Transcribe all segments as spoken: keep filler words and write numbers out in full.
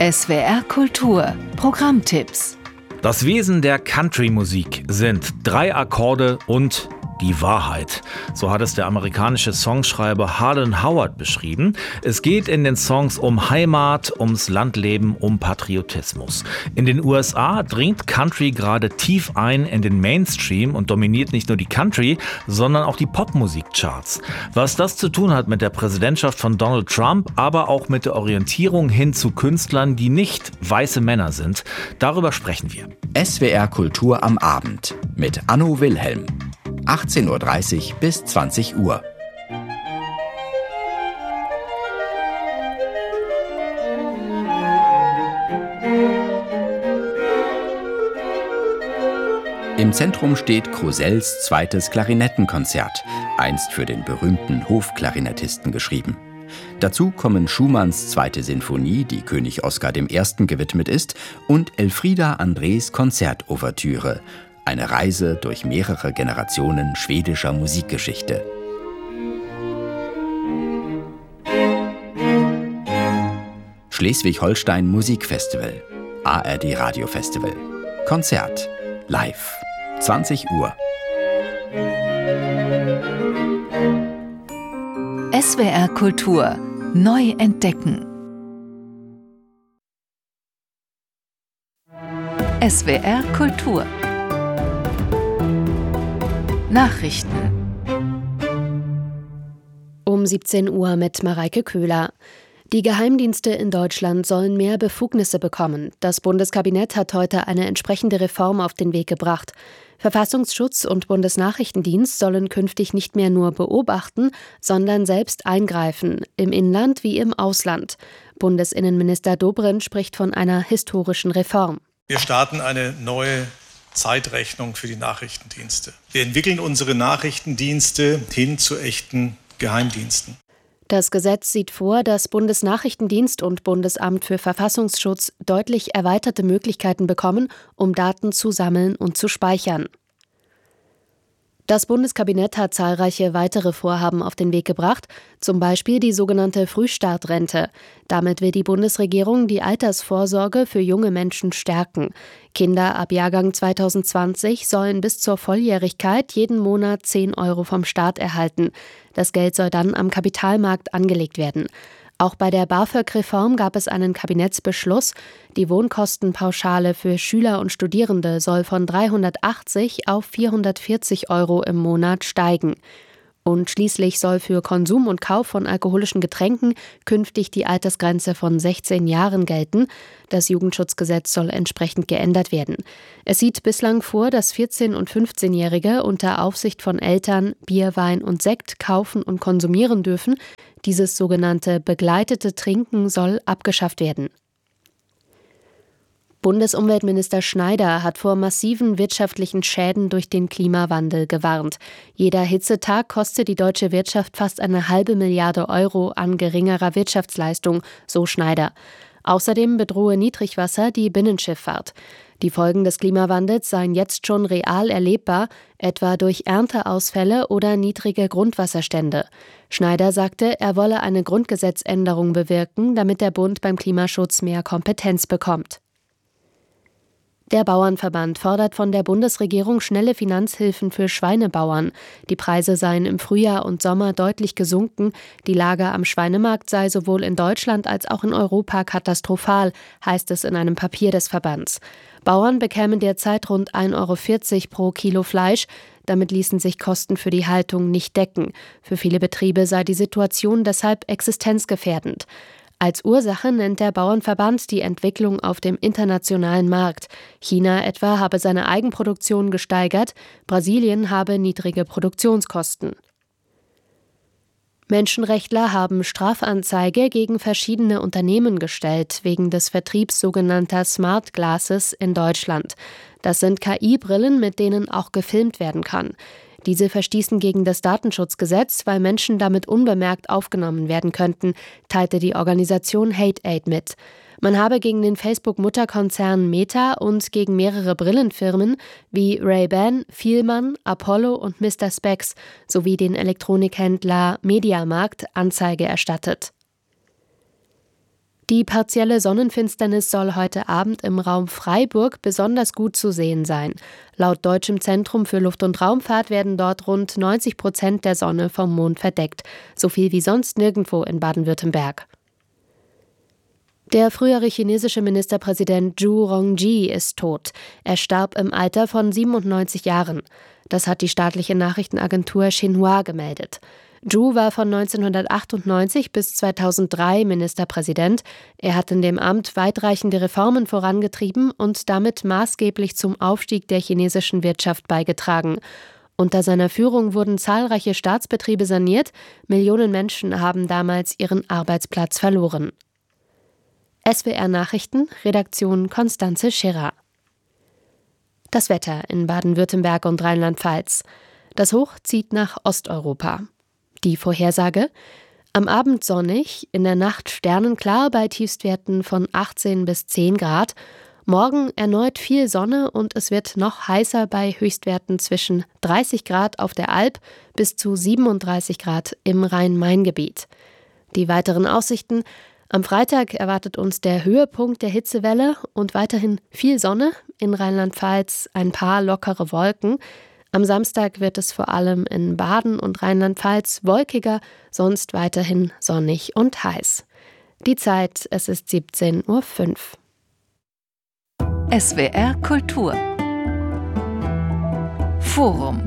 S W R Kultur Programmtipps. Das Wesen der Country-Musik sind drei Akkorde und die Wahrheit. So hat es der amerikanische Songschreiber Harlan Howard beschrieben. Es geht in den Songs um Heimat, ums Landleben, um Patriotismus. In den U S A dringt Country gerade tief ein in den Mainstream und dominiert nicht nur die Country, sondern auch die Popmusikcharts. Was das zu tun hat mit der Präsidentschaft von Donald Trump, aber auch mit der Orientierung hin zu Künstlern, die nicht weiße Männer sind, darüber sprechen wir. S W R Kultur am Abend mit Anno Wilhelm. achtzehn Uhr dreißig bis zwanzig Uhr. Im Zentrum steht Crouzels zweites Klarinettenkonzert, einst für den berühmten Hofklarinettisten geschrieben. Dazu kommen Schumanns zweite Sinfonie, die König Oskar der Erste gewidmet ist, und Elfriede Andrés Konzertouvertüre, eine Reise durch mehrere Generationen schwedischer Musikgeschichte. Schleswig-Holstein Musikfestival, A R D Radiofestival, Konzert, live, zwanzig Uhr. S W R Kultur neu entdecken. S W R Kultur Nachrichten. Um siebzehn Uhr mit Mareike Köhler. Die Geheimdienste in Deutschland sollen mehr Befugnisse bekommen. Das Bundeskabinett hat heute eine entsprechende Reform auf den Weg gebracht. Verfassungsschutz und Bundesnachrichtendienst sollen künftig nicht mehr nur beobachten, sondern selbst eingreifen, im Inland wie im Ausland. Bundesinnenminister Dobrindt spricht von einer historischen Reform. Wir starten eine neue Zeitrechnung für die Nachrichtendienste. Wir entwickeln unsere Nachrichtendienste hin zu echten Geheimdiensten. Das Gesetz sieht vor, dass Bundesnachrichtendienst und Bundesamt für Verfassungsschutz deutlich erweiterte Möglichkeiten bekommen, um Daten zu sammeln und zu speichern. Das Bundeskabinett hat zahlreiche weitere Vorhaben auf den Weg gebracht, zum Beispiel die sogenannte Frühstartrente. Damit will die Bundesregierung die Altersvorsorge für junge Menschen stärken. Kinder ab Jahrgang zwanzig zwanzig sollen bis zur Volljährigkeit jeden Monat zehn Euro vom Staat erhalten. Das Geld soll dann am Kapitalmarkt angelegt werden. Auch bei der BAföG-Reform gab es einen Kabinettsbeschluss. Die Wohnkostenpauschale für Schüler und Studierende soll von dreihundertachtzig auf vierhundertvierzig Euro im Monat steigen. Und schließlich soll für Konsum und Kauf von alkoholischen Getränken künftig die Altersgrenze von sechzehn Jahren gelten. Das Jugendschutzgesetz soll entsprechend geändert werden. Es sieht bislang vor, dass vierzehn- und fünfzehnjährige unter Aufsicht von Eltern Bier, Wein und Sekt kaufen und konsumieren dürfen. Dieses sogenannte begleitete Trinken soll abgeschafft werden. Bundesumweltminister Schneider hat vor massiven wirtschaftlichen Schäden durch den Klimawandel gewarnt. Jeder Hitzetag kostet die deutsche Wirtschaft fast eine halbe Milliarde Euro an geringerer Wirtschaftsleistung, so Schneider. Außerdem bedrohe Niedrigwasser die Binnenschifffahrt. Die Folgen des Klimawandels seien jetzt schon real erlebbar, etwa durch Ernteausfälle oder niedrige Grundwasserstände. Schneider sagte, er wolle eine Grundgesetzänderung bewirken, damit der Bund beim Klimaschutz mehr Kompetenz bekommt. Der Bauernverband fordert von der Bundesregierung schnelle Finanzhilfen für Schweinebauern. Die Preise seien im Frühjahr und Sommer deutlich gesunken. Die Lage am Schweinemarkt sei sowohl in Deutschland als auch in Europa katastrophal, heißt es in einem Papier des Verbands. Bauern bekämen derzeit rund ein Euro vierzig pro Kilo Fleisch. Damit ließen sich Kosten für die Haltung nicht decken. Für viele Betriebe sei die Situation deshalb existenzgefährdend. Als Ursache nennt der Bauernverband die Entwicklung auf dem internationalen Markt. China etwa habe seine Eigenproduktion gesteigert, Brasilien habe niedrige Produktionskosten. Menschenrechtler haben Strafanzeige gegen verschiedene Unternehmen gestellt, wegen des Vertriebs sogenannter Smart Glasses in Deutschland. Das sind K I-Brillen, mit denen auch gefilmt werden kann. Diese verstießen gegen das Datenschutzgesetz, weil Menschen damit unbemerkt aufgenommen werden könnten, teilte die Organisation Hate Aid mit. Man habe gegen den Facebook-Mutterkonzern Meta und gegen mehrere Brillenfirmen wie Ray-Ban, Fielmann, Apollo und Mister Spex sowie den Elektronikhändler Mediamarkt Anzeige erstattet. Die partielle Sonnenfinsternis soll heute Abend im Raum Freiburg besonders gut zu sehen sein. Laut Deutschem Zentrum für Luft- und Raumfahrt werden dort rund neunzig Prozent der Sonne vom Mond verdeckt. So viel wie sonst nirgendwo in Baden-Württemberg. Der frühere chinesische Ministerpräsident Zhu Rongji ist tot. Er starb im Alter von siebenundneunzig Jahren. Das hat die staatliche Nachrichtenagentur Xinhua gemeldet. Zhu war von neunzehnhundertachtundneunzig bis zweitausenddrei Ministerpräsident. Er hat in dem Amt weitreichende Reformen vorangetrieben und damit maßgeblich zum Aufstieg der chinesischen Wirtschaft beigetragen. Unter seiner Führung wurden zahlreiche Staatsbetriebe saniert. Millionen Menschen haben damals ihren Arbeitsplatz verloren. S W R Nachrichten, Redaktion Konstanze Schirrer. Das Wetter in Baden-Württemberg und Rheinland-Pfalz. Das Hoch zieht nach Osteuropa. Die Vorhersage: Am Abend sonnig, in der Nacht sternenklar bei Tiefstwerten von achtzehn bis zehn Grad. Morgen erneut viel Sonne und es wird noch heißer bei Höchstwerten zwischen dreißig Grad auf der Alp bis zu siebenunddreißig Grad im Rhein-Main-Gebiet. Die weiteren Aussichten: Am Freitag erwartet uns der Höhepunkt der Hitzewelle und weiterhin viel Sonne, in Rheinland-Pfalz ein paar lockere Wolken. Am Samstag wird es vor allem in Baden und Rheinland-Pfalz wolkiger, sonst weiterhin sonnig und heiß. Die Zeit, es ist siebzehn Uhr fünf. S W R Kultur Forum.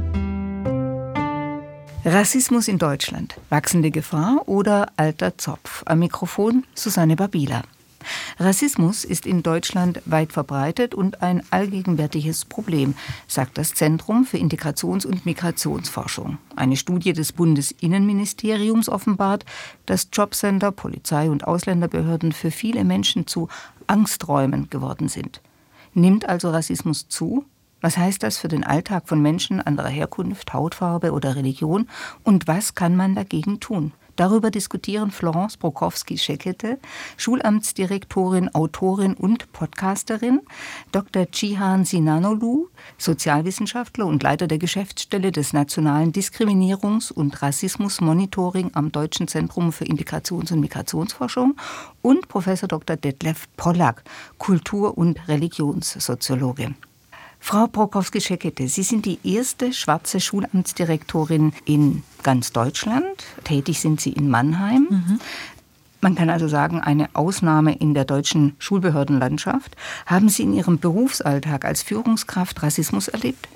Rassismus in Deutschland. Wachsende Gefahr oder alter Zopf? Am Mikrofon Susanne Babila. Rassismus ist in Deutschland weit verbreitet und ein allgegenwärtiges Problem, sagt das Zentrum für Integrations- und Migrationsforschung. Eine Studie des Bundesinnenministeriums offenbart, dass Jobcenter, Polizei und Ausländerbehörden für viele Menschen zu Angsträumen geworden sind. Nimmt also Rassismus zu? Was heißt das für den Alltag von Menschen anderer Herkunft, Hautfarbe oder Religion? Und was kann man dagegen tun? Darüber diskutieren Florence Brokowski-Schekete, Schulamtsdirektorin, Autorin und Podcasterin, Doktor Cihan Sinanolu, Sozialwissenschaftler und Leiter der Geschäftsstelle des Nationalen Diskriminierungs- und Rassismusmonitoring am Deutschen Zentrum für Integrations- und Migrationsforschung und Professor Doktor Detlef Pollack, Kultur- und Religionssoziologe. Frau Brokowski-Schekete, Sie sind die erste schwarze Schulamtsdirektorin in ganz Deutschland. Tätig sind Sie in Mannheim. Mhm. Man kann also sagen, eine Ausnahme in der deutschen Schulbehördenlandschaft. Haben Sie in Ihrem Berufsalltag als Führungskraft Rassismus erlebt?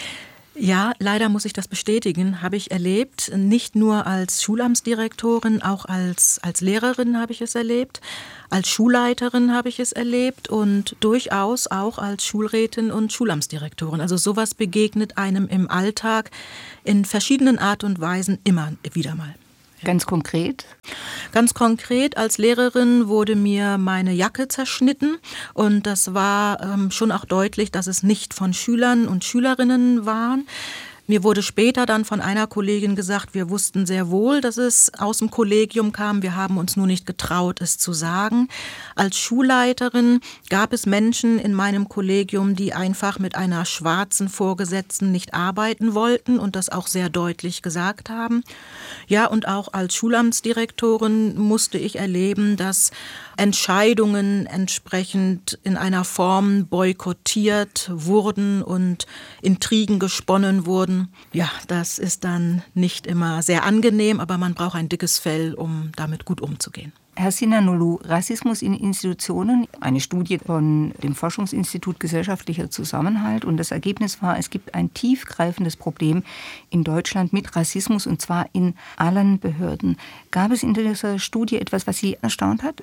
Ja, leider muss ich das bestätigen, habe ich erlebt. Nicht nur als Schulamtsdirektorin, auch als, als Lehrerin habe ich es erlebt. Als Schulleiterin habe ich es erlebt und durchaus auch als Schulrätin und Schulamtsdirektorin. Also sowas begegnet einem im Alltag in verschiedenen Art und Weisen immer wieder mal. Ganz konkret? Ganz konkret, als Lehrerin wurde mir meine Jacke zerschnitten und das war ähm, schon auch deutlich, dass es nicht von Schülern und Schülerinnen waren. Mir wurde später dann von einer Kollegin gesagt, wir wussten sehr wohl, dass es aus dem Kollegium kam. Wir haben uns nur nicht getraut, es zu sagen. Als Schulleiterin gab es Menschen in meinem Kollegium, die einfach mit einer schwarzen Vorgesetzten nicht arbeiten wollten und das auch sehr deutlich gesagt haben. Ja, und auch als Schulamtsdirektorin musste ich erleben, dass Entscheidungen entsprechend in einer Form boykottiert wurden und Intrigen gesponnen wurden. Ja, das ist dann nicht immer sehr angenehm, aber man braucht ein dickes Fell, um damit gut umzugehen. Herr Sinanolu, Rassismus in Institutionen, eine Studie von dem Forschungsinstitut Gesellschaftlicher Zusammenhalt und das Ergebnis war, es gibt ein tiefgreifendes Problem in Deutschland mit Rassismus und zwar in allen Behörden. Gab es in dieser Studie etwas, was Sie erstaunt hat?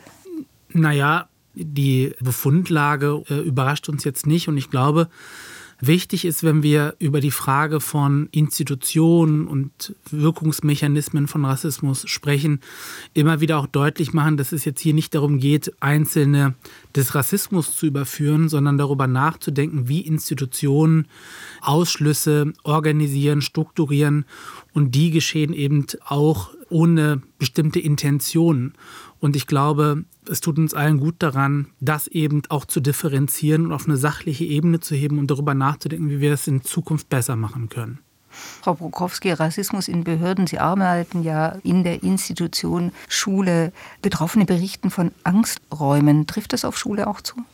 Naja, die Befundlage äh, überrascht uns jetzt nicht und ich glaube, wichtig ist, wenn wir über die Frage von Institutionen und Wirkungsmechanismen von Rassismus sprechen, immer wieder auch deutlich machen, dass es jetzt hier nicht darum geht, Einzelne des Rassismus zu überführen, sondern darüber nachzudenken, wie Institutionen Ausschlüsse organisieren, strukturieren und die geschehen eben auch ohne bestimmte Intentionen. Und ich glaube, es tut uns allen gut daran, das eben auch zu differenzieren und auf eine sachliche Ebene zu heben und darüber nachzudenken, wie wir es in Zukunft besser machen können. Frau Brokowski, Rassismus in Behörden. Sie arbeiten ja in der Institution Schule. Betroffene berichten von Angsträumen. Trifft das auf Schule auch zu?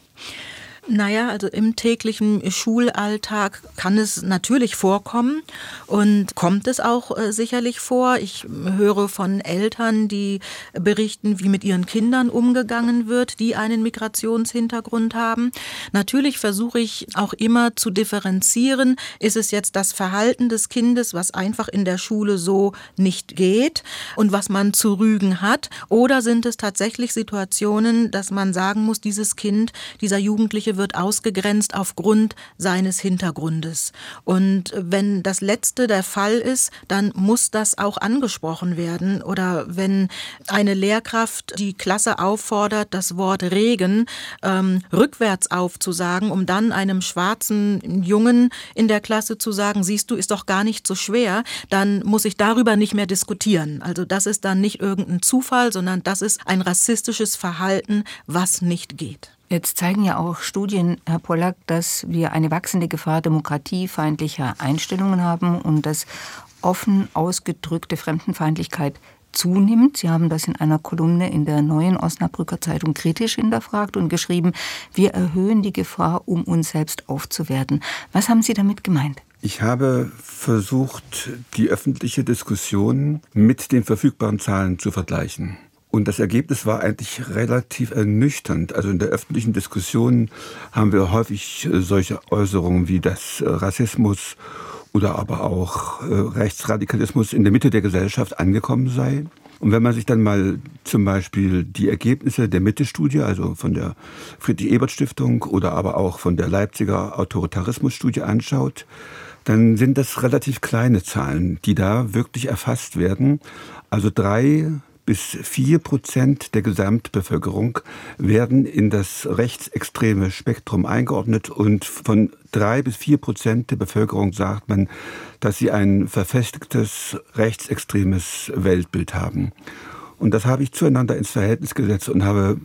Naja, also im täglichen Schulalltag kann es natürlich vorkommen und kommt es auch äh, sicherlich vor. Ich höre von Eltern, die berichten, wie mit ihren Kindern umgegangen wird, die einen Migrationshintergrund haben. Natürlich versuche ich auch immer zu differenzieren. Ist es jetzt das Verhalten des Kindes, was einfach in der Schule so nicht geht und was man zu rügen hat? Oder sind es tatsächlich Situationen, dass man sagen muss, dieses Kind, dieser Jugendliche wird ausgegrenzt aufgrund seines Hintergrundes. Und wenn das Letzte der Fall ist, dann muss das auch angesprochen werden. Oder wenn eine Lehrkraft die Klasse auffordert, das Wort Regen ähm, rückwärts aufzusagen, um dann einem schwarzen Jungen in der Klasse zu sagen, siehst du, ist doch gar nicht so schwer, dann muss ich darüber nicht mehr diskutieren. Also das ist dann nicht irgendein Zufall, sondern das ist ein rassistisches Verhalten, was nicht geht. Jetzt zeigen ja auch Studien, Herr Pollack, dass wir eine wachsende Gefahr demokratiefeindlicher Einstellungen haben und dass offen ausgedrückte Fremdenfeindlichkeit zunimmt. Sie haben das in einer Kolumne in der Neuen Osnabrücker Zeitung kritisch hinterfragt und geschrieben, wir erhöhen die Gefahr, um uns selbst aufzuwerten. Was haben Sie damit gemeint? Ich habe versucht, die öffentliche Diskussion mit den verfügbaren Zahlen zu vergleichen. Und das Ergebnis war eigentlich relativ ernüchternd. Also in der öffentlichen Diskussion haben wir häufig solche Äußerungen wie, dass Rassismus oder aber auch Rechtsradikalismus in der Mitte der Gesellschaft angekommen sei. Und wenn man sich dann mal zum Beispiel die Ergebnisse der Mitte-Studie, also von der Friedrich-Ebert-Stiftung oder aber auch von der Leipziger Autoritarismus-Studie anschaut, dann sind das relativ kleine Zahlen, die da wirklich erfasst werden. Also drei bis vier Prozent der Gesamtbevölkerung werden in das rechtsextreme Spektrum eingeordnet und von drei bis vier Prozent der Bevölkerung sagt man, dass sie ein verfestigtes rechtsextremes Weltbild haben. Und das habe ich zueinander ins Verhältnis gesetzt und habe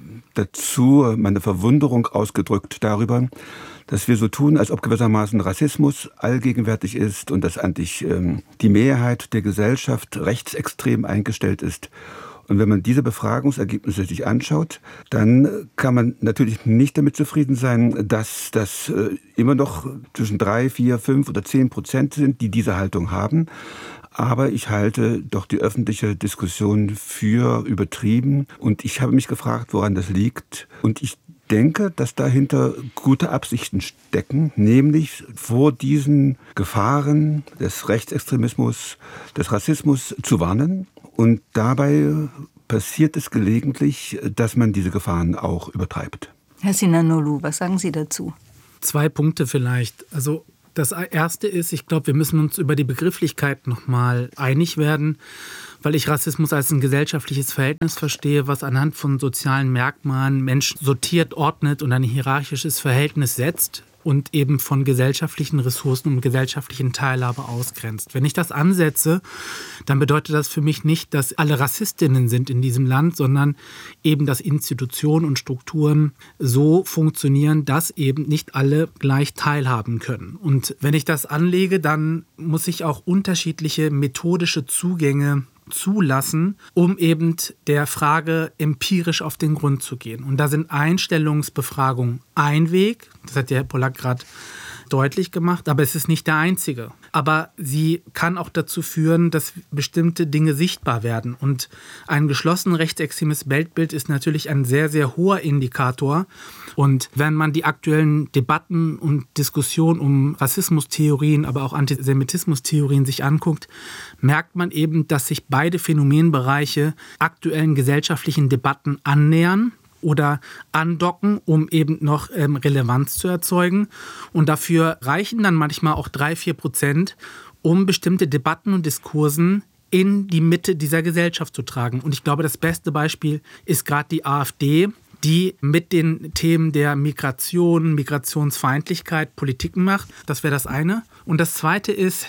dazu meine Verwunderung ausgedrückt darüber, dass wir so tun, als ob gewissermaßen Rassismus allgegenwärtig ist und dass eigentlich ähm, die Mehrheit der Gesellschaft rechtsextrem eingestellt ist. Und wenn man diese Befragungsergebnisse sich anschaut, dann kann man natürlich nicht damit zufrieden sein, dass das immer noch zwischen drei, vier, fünf oder zehn Prozent sind, die diese Haltung haben. Aber ich halte doch die öffentliche Diskussion für übertrieben. Und ich habe mich gefragt, woran das liegt. Und ich denke, dass dahinter gute Absichten stecken, nämlich vor diesen Gefahren des Rechtsextremismus, des Rassismus zu warnen. Und dabei passiert es gelegentlich, dass man diese Gefahren auch übertreibt. Herr Sinanolu, was sagen Sie dazu? Zwei Punkte vielleicht. Also das Erste ist, ich glaube, wir müssen uns über die Begrifflichkeit nochmal einig werden, weil ich Rassismus als ein gesellschaftliches Verhältnis verstehe, was anhand von sozialen Merkmalen Menschen sortiert, ordnet und ein hierarchisches Verhältnis setzt und eben von gesellschaftlichen Ressourcen und gesellschaftlichen Teilhabe ausgrenzt. Wenn ich das ansetze, dann bedeutet das für mich nicht, dass alle Rassistinnen sind in diesem Land, sondern eben, dass Institutionen und Strukturen so funktionieren, dass eben nicht alle gleich teilhaben können. Und wenn ich das anlege, dann muss ich auch unterschiedliche methodische Zugänge zulassen, um eben der Frage empirisch auf den Grund zu gehen. Und da sind Einstellungsbefragungen ein Weg, das hat der Herr Pollack gerade deutlich gemacht, aber es ist nicht der einzige. Aber sie kann auch dazu führen, dass bestimmte Dinge sichtbar werden. Und ein geschlossen rechtsextremes Weltbild ist natürlich ein sehr, sehr hoher Indikator. Und wenn man die aktuellen Debatten und Diskussionen um Rassismustheorien, aber auch Antisemitismustheorien sich anguckt, merkt man eben, dass sich beide Phänomenbereiche aktuellen gesellschaftlichen Debatten annähern oder andocken, um eben noch ähm, Relevanz zu erzeugen. Und dafür reichen dann manchmal auch drei, vier Prozent, um bestimmte Debatten und Diskursen in die Mitte dieser Gesellschaft zu tragen. Und ich glaube, das beste Beispiel ist gerade die AfD, die mit den Themen der Migration, Migrationsfeindlichkeit Politiken macht. Das wäre das eine. Und das zweite ist,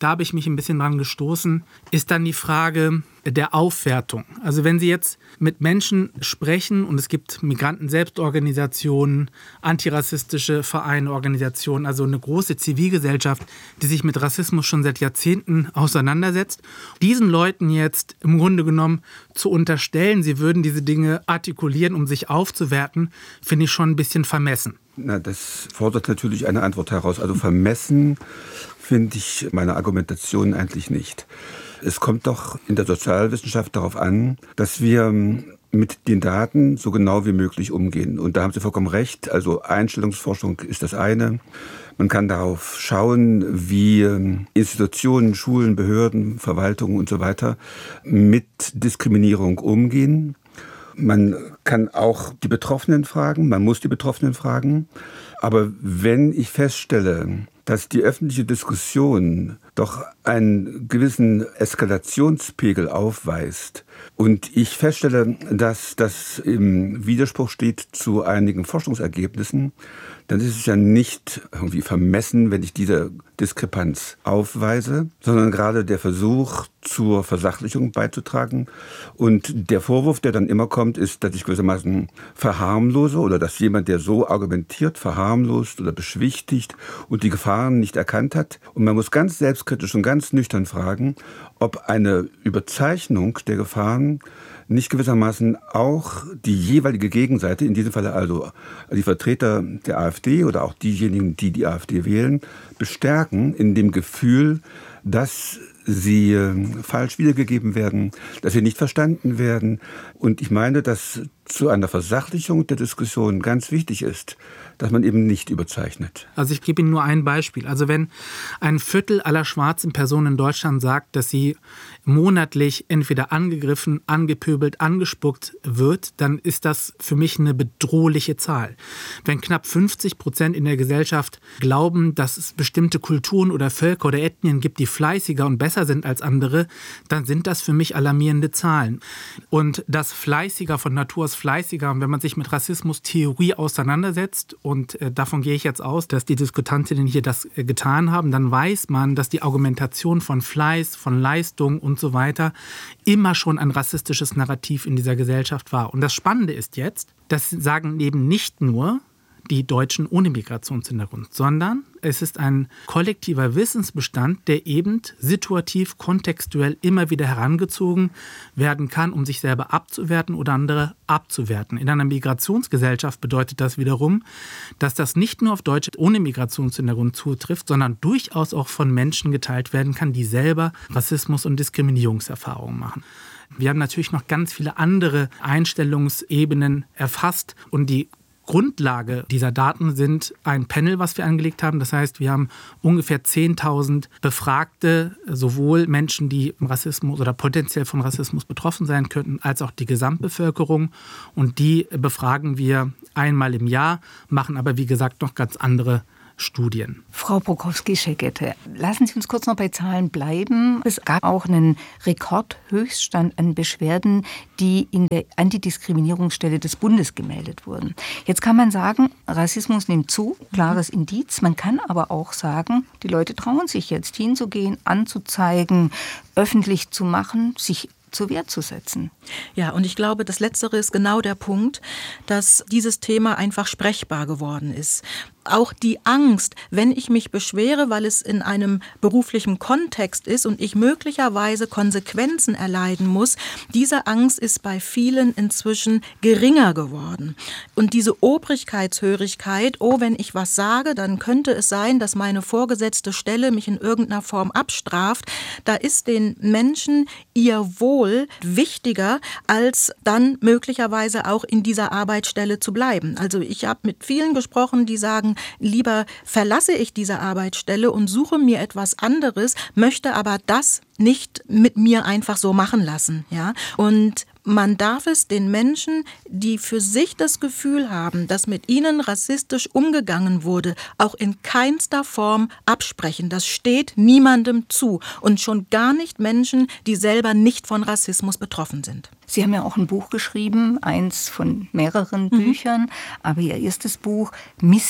da habe ich mich ein bisschen dran gestoßen, ist dann die Frage der Aufwertung. Also wenn Sie jetzt mit Menschen sprechen und es gibt Migranten-Selbstorganisationen, antirassistische Vereine, Organisationen, also eine große Zivilgesellschaft, die sich mit Rassismus schon seit Jahrzehnten auseinandersetzt, diesen Leuten jetzt im Grunde genommen zu unterstellen, sie würden diese Dinge artikulieren, um sich aufzuwerten, finde ich schon ein bisschen vermessen. Na, das fordert natürlich eine Antwort heraus. Also vermessen finde ich meine Argumentation eigentlich nicht. Es kommt doch in der Sozialwissenschaft darauf an, dass wir mit den Daten so genau wie möglich umgehen. Und da haben Sie vollkommen recht. Also Einstellungsforschung ist das eine. Man kann darauf schauen, wie Institutionen, Schulen, Behörden, Verwaltungen und so weiter mit Diskriminierung umgehen. Man kann auch die Betroffenen fragen, man muss die Betroffenen fragen. Aber wenn ich feststelle, dass die öffentliche Diskussion doch einen gewissen Eskalationspegel aufweist und ich feststelle, dass das im Widerspruch steht zu einigen Forschungsergebnissen, dann ist es ja nicht irgendwie vermessen, wenn ich diese Diskrepanz aufweise, sondern gerade der Versuch, zur Versachlichung beizutragen. Und der Vorwurf, der dann immer kommt, ist, dass ich gewissermaßen verharmlose oder dass jemand, der so argumentiert, verharmlost oder beschwichtigt und die Gefahren nicht erkannt hat. Und man muss ganz selbstkritisch und ganz nüchtern fragen, ob eine Überzeichnung der Gefahren nicht gewissermaßen auch die jeweilige Gegenseite, in diesem Falle also die Vertreter der AfD oder auch diejenigen, die die AfD wählen, bestärken in dem Gefühl, dass sie äh, falsch wiedergegeben werden, dass sie nicht verstanden werden. Und ich meine, dass zu einer Versachlichung der Diskussion ganz wichtig ist, dass man eben nicht überzeichnet. Also ich gebe Ihnen nur ein Beispiel. Also wenn ein Viertel aller schwarzen Personen in Deutschland sagt, dass sie monatlich entweder angegriffen, angepöbelt, angespuckt wird, dann ist das für mich eine bedrohliche Zahl. Wenn knapp fünfzig Prozent in der Gesellschaft glauben, dass es bestimmte Kulturen oder Völker oder Ethnien gibt, die fleißiger und besser sind als andere, dann sind das für mich alarmierende Zahlen. Und das Fleißiger von Natur aus fleißiger, und wenn man sich mit Rassismus-Theorie auseinandersetzt, und äh, davon gehe ich jetzt aus, dass die Diskutantinnen hier das äh, getan haben, dann weiß man, dass die Argumentation von Fleiß, von Leistung und so weiter immer schon ein rassistisches Narrativ in dieser Gesellschaft war. Und das Spannende ist jetzt, das sagen eben nicht nur die Deutschen ohne Migrationshintergrund, sondern es ist ein kollektiver Wissensbestand, der eben situativ, kontextuell immer wieder herangezogen werden kann, um sich selber abzuwerten oder andere abzuwerten. In einer Migrationsgesellschaft bedeutet das wiederum, dass das nicht nur auf Deutsche ohne Migrationshintergrund zutrifft, sondern durchaus auch von Menschen geteilt werden kann, die selber Rassismus- und Diskriminierungserfahrungen machen. Wir haben natürlich noch ganz viele andere Einstellungsebenen erfasst und die Grundlage dieser Daten sind ein Panel, was wir angelegt haben. Das heißt, wir haben ungefähr zehntausend Befragte, sowohl Menschen, die vom Rassismus oder potenziell vom Rassismus betroffen sein könnten, als auch die Gesamtbevölkerung. Und die befragen wir einmal im Jahr, machen aber, wie gesagt, noch ganz andere Studien. Frau Brokowski-Schekete, lassen Sie uns kurz noch bei Zahlen bleiben. Es gab auch einen Rekordhöchststand an Beschwerden, die in der Antidiskriminierungsstelle des Bundes gemeldet wurden. Jetzt kann man sagen, Rassismus nimmt zu, klares Indiz. Man kann aber auch sagen, die Leute trauen sich jetzt hinzugehen, anzuzeigen, öffentlich zu machen, sich zur Wehr zu setzen. Ja, und ich glaube, das Letztere ist genau der Punkt, dass dieses Thema einfach sprechbar geworden ist. Auch die Angst, wenn ich mich beschwere, weil es in einem beruflichen Kontext ist und ich möglicherweise Konsequenzen erleiden muss, diese Angst ist bei vielen inzwischen geringer geworden. Und diese Obrigkeitshörigkeit, oh, wenn ich was sage, dann könnte es sein, dass meine vorgesetzte Stelle mich in irgendeiner Form abstraft, da ist den Menschen ihr Wohl wichtiger, als dann möglicherweise auch in dieser Arbeitsstelle zu bleiben. Also ich habe mit vielen gesprochen, die sagen, lieber verlasse ich diese Arbeitsstelle und suche mir etwas anderes, möchte aber das nicht mit mir einfach so machen lassen. Ja? Und man darf es den Menschen, die für sich das Gefühl haben, dass mit ihnen rassistisch umgegangen wurde, auch in keinster Form absprechen. Das steht niemandem zu und schon gar nicht Menschen, die selber nicht von Rassismus betroffen sind. Sie haben ja auch ein Buch geschrieben, eins von mehreren mhm. Büchern, aber Ihr erstes Buch, Mist,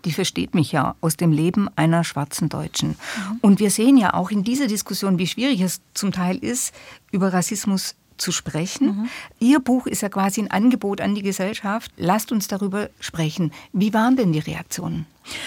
die versteht mich ja aus dem Leben einer schwarzen Deutschen. Mhm. Und wir sehen ja auch in dieser Diskussion, wie schwierig es zum Teil ist, über Rassismus zu sprechen. Mhm. Ihr Buch ist ja quasi ein Angebot an die Gesellschaft. Lasst uns darüber sprechen. Wie waren denn die Reaktionen?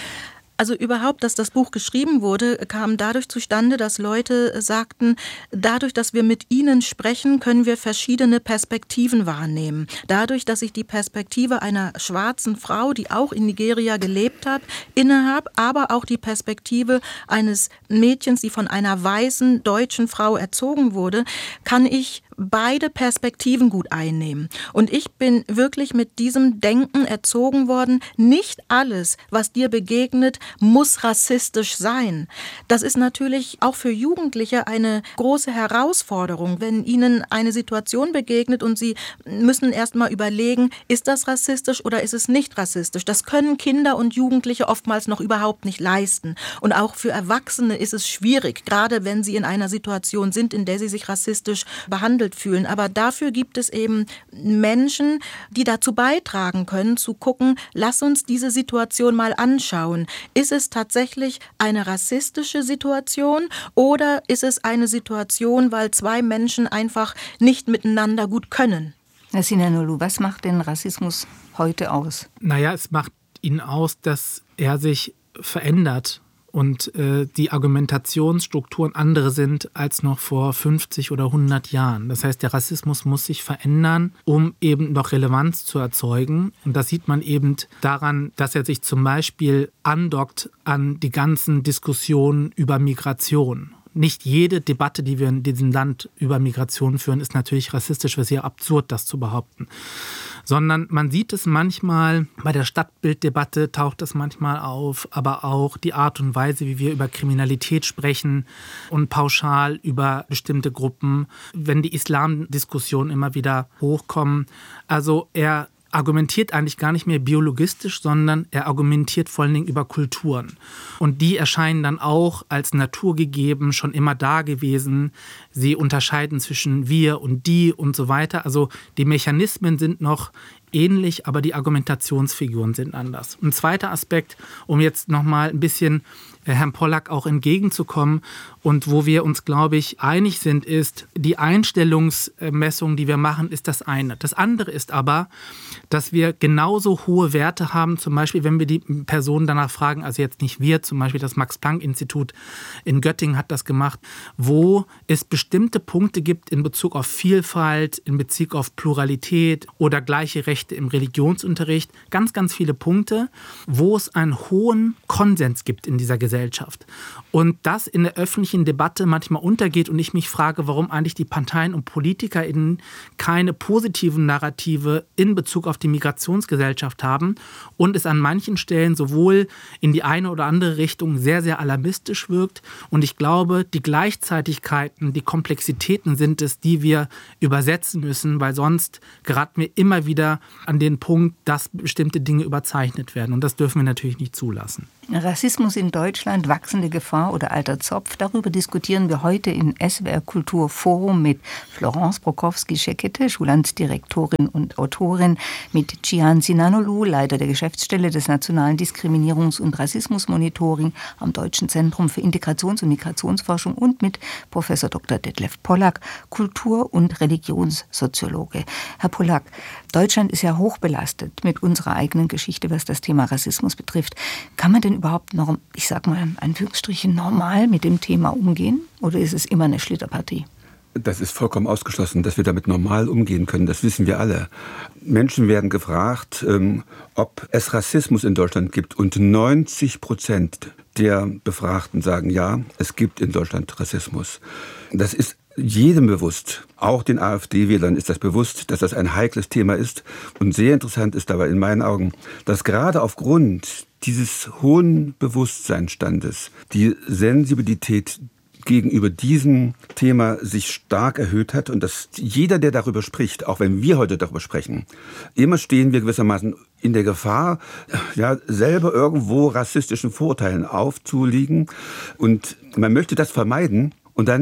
Also überhaupt, dass das Buch geschrieben wurde, kam dadurch zustande, dass Leute sagten, dadurch, dass wir mit ihnen sprechen, können wir verschiedene Perspektiven wahrnehmen. Dadurch, dass ich die Perspektive einer schwarzen Frau, die auch in Nigeria gelebt hat, innehabe, aber auch die Perspektive eines Mädchens, die von einer weißen deutschen Frau erzogen wurde, kann ich beide Perspektiven gut einnehmen. Und ich bin wirklich mit diesem Denken erzogen worden, nicht alles, was dir begegnet, muss rassistisch sein. Das ist natürlich auch für Jugendliche eine große Herausforderung, wenn ihnen eine Situation begegnet und sie müssen erst mal überlegen, ist das rassistisch oder ist es nicht rassistisch? Das können Kinder und Jugendliche oftmals noch überhaupt nicht leisten. Und auch für Erwachsene ist es schwierig, gerade wenn sie in einer Situation sind, in der sie sich rassistisch behandelt fühlen. Aber dafür gibt es eben Menschen, die dazu beitragen können, zu gucken, lass uns diese Situation mal anschauen. Ist es tatsächlich eine rassistische Situation oder ist es eine Situation, weil zwei Menschen einfach nicht miteinander gut können? Herr Sinanolu, was macht denn Rassismus heute aus? Naja, es macht ihn aus, dass er sich verändert und äh, die Argumentationsstrukturen andere sind als noch vor fünfzig oder hundert Jahren. Das heißt, der Rassismus muss sich verändern, um eben noch Relevanz zu erzeugen. Und das sieht man eben daran, dass er sich zum Beispiel andockt an die ganzen Diskussionen über Migration. Nicht jede Debatte, die wir in diesem Land über Migration führen, ist natürlich rassistisch. Es ist ja absurd, das zu behaupten. Sondern man sieht es manchmal, bei der Stadtbilddebatte taucht es manchmal auf, aber auch die Art und Weise, wie wir über Kriminalität sprechen und pauschal über bestimmte Gruppen, wenn die Islamdiskussionen immer wieder hochkommen. Also er argumentiert eigentlich gar nicht mehr biologistisch, sondern er argumentiert vor allen Dingen über Kulturen. Und die erscheinen dann auch als naturgegeben, schon immer da gewesen. Sie unterscheiden zwischen wir und die und so weiter. Also die Mechanismen sind noch ähnlich, aber die Argumentationsfiguren sind anders. Ein zweiter Aspekt, um jetzt nochmal ein bisschen Herrn Pollack auch entgegenzukommen und wo wir uns, glaube ich, einig sind, ist, die Einstellungsmessung, die wir machen, ist das eine. Das andere ist aber, dass wir genauso hohe Werte haben, zum Beispiel, wenn wir die Personen danach fragen, also jetzt nicht wir, zum Beispiel das Max-Planck-Institut in Göttingen hat das gemacht, wo es bestimmte Punkte gibt in Bezug auf Vielfalt, in Bezug auf Pluralität oder gleiche Rechte im Religionsunterricht, ganz, ganz viele Punkte, wo es einen hohen Konsens gibt in dieser Gesellschaft. Gesellschaft. Und das in der öffentlichen Debatte manchmal untergeht und ich mich frage, warum eigentlich die Parteien und PolitikerInnen keine positiven Narrative in Bezug auf die Migrationsgesellschaft haben und es an manchen Stellen sowohl in die eine oder andere Richtung sehr, sehr alarmistisch wirkt. Und ich glaube, die Gleichzeitigkeiten, die Komplexitäten sind es, die wir übersetzen müssen, weil sonst geraten wir immer wieder an den Punkt, dass bestimmte Dinge überzeichnet werden. Und das dürfen wir natürlich nicht zulassen. Rassismus in Deutschland, wachsende Gefahr oder alter Zopf. Darüber diskutieren wir heute im S W R Kultur Forum mit Florence Brokowski-Schekete, Schullanddirektorin und Autorin, mit Cihan Sinanolu, Leiter der Geschäftsstelle des Nationalen Diskriminierungs- und Rassismusmonitoring am Deutschen Zentrum für Integrations- und Migrationsforschung und mit Professor Doktor Detlef Pollack, Kultur- und Religionssoziologe. Herr Pollack, Deutschland ist ja hochbelastet mit unserer eigenen Geschichte, was das Thema Rassismus betrifft. Kann man denn überhaupt noch, ich sag mal, in Anführungsstrichen normal mit dem Thema umgehen? Oder ist es immer eine Schlitterpartie? Das ist vollkommen ausgeschlossen, dass wir damit normal umgehen können. Das wissen wir alle. Menschen werden gefragt, ob es Rassismus in Deutschland gibt. Und neunzig Prozent der Befragten sagen, ja, es gibt in Deutschland Rassismus. Das ist jedem bewusst, auch den AfD-Wählern ist das bewusst, dass das ein heikles Thema ist. Und sehr interessant ist dabei in meinen Augen, dass gerade aufgrund dieses hohen Bewusstseinsstandes die Sensibilität gegenüber diesem Thema sich stark erhöht hat und dass jeder, der darüber spricht, auch wenn wir heute darüber sprechen, immer stehen wir gewissermaßen in der Gefahr, ja, selber irgendwo rassistischen Vorurteilen aufzuliegen. Und man möchte das vermeiden und dann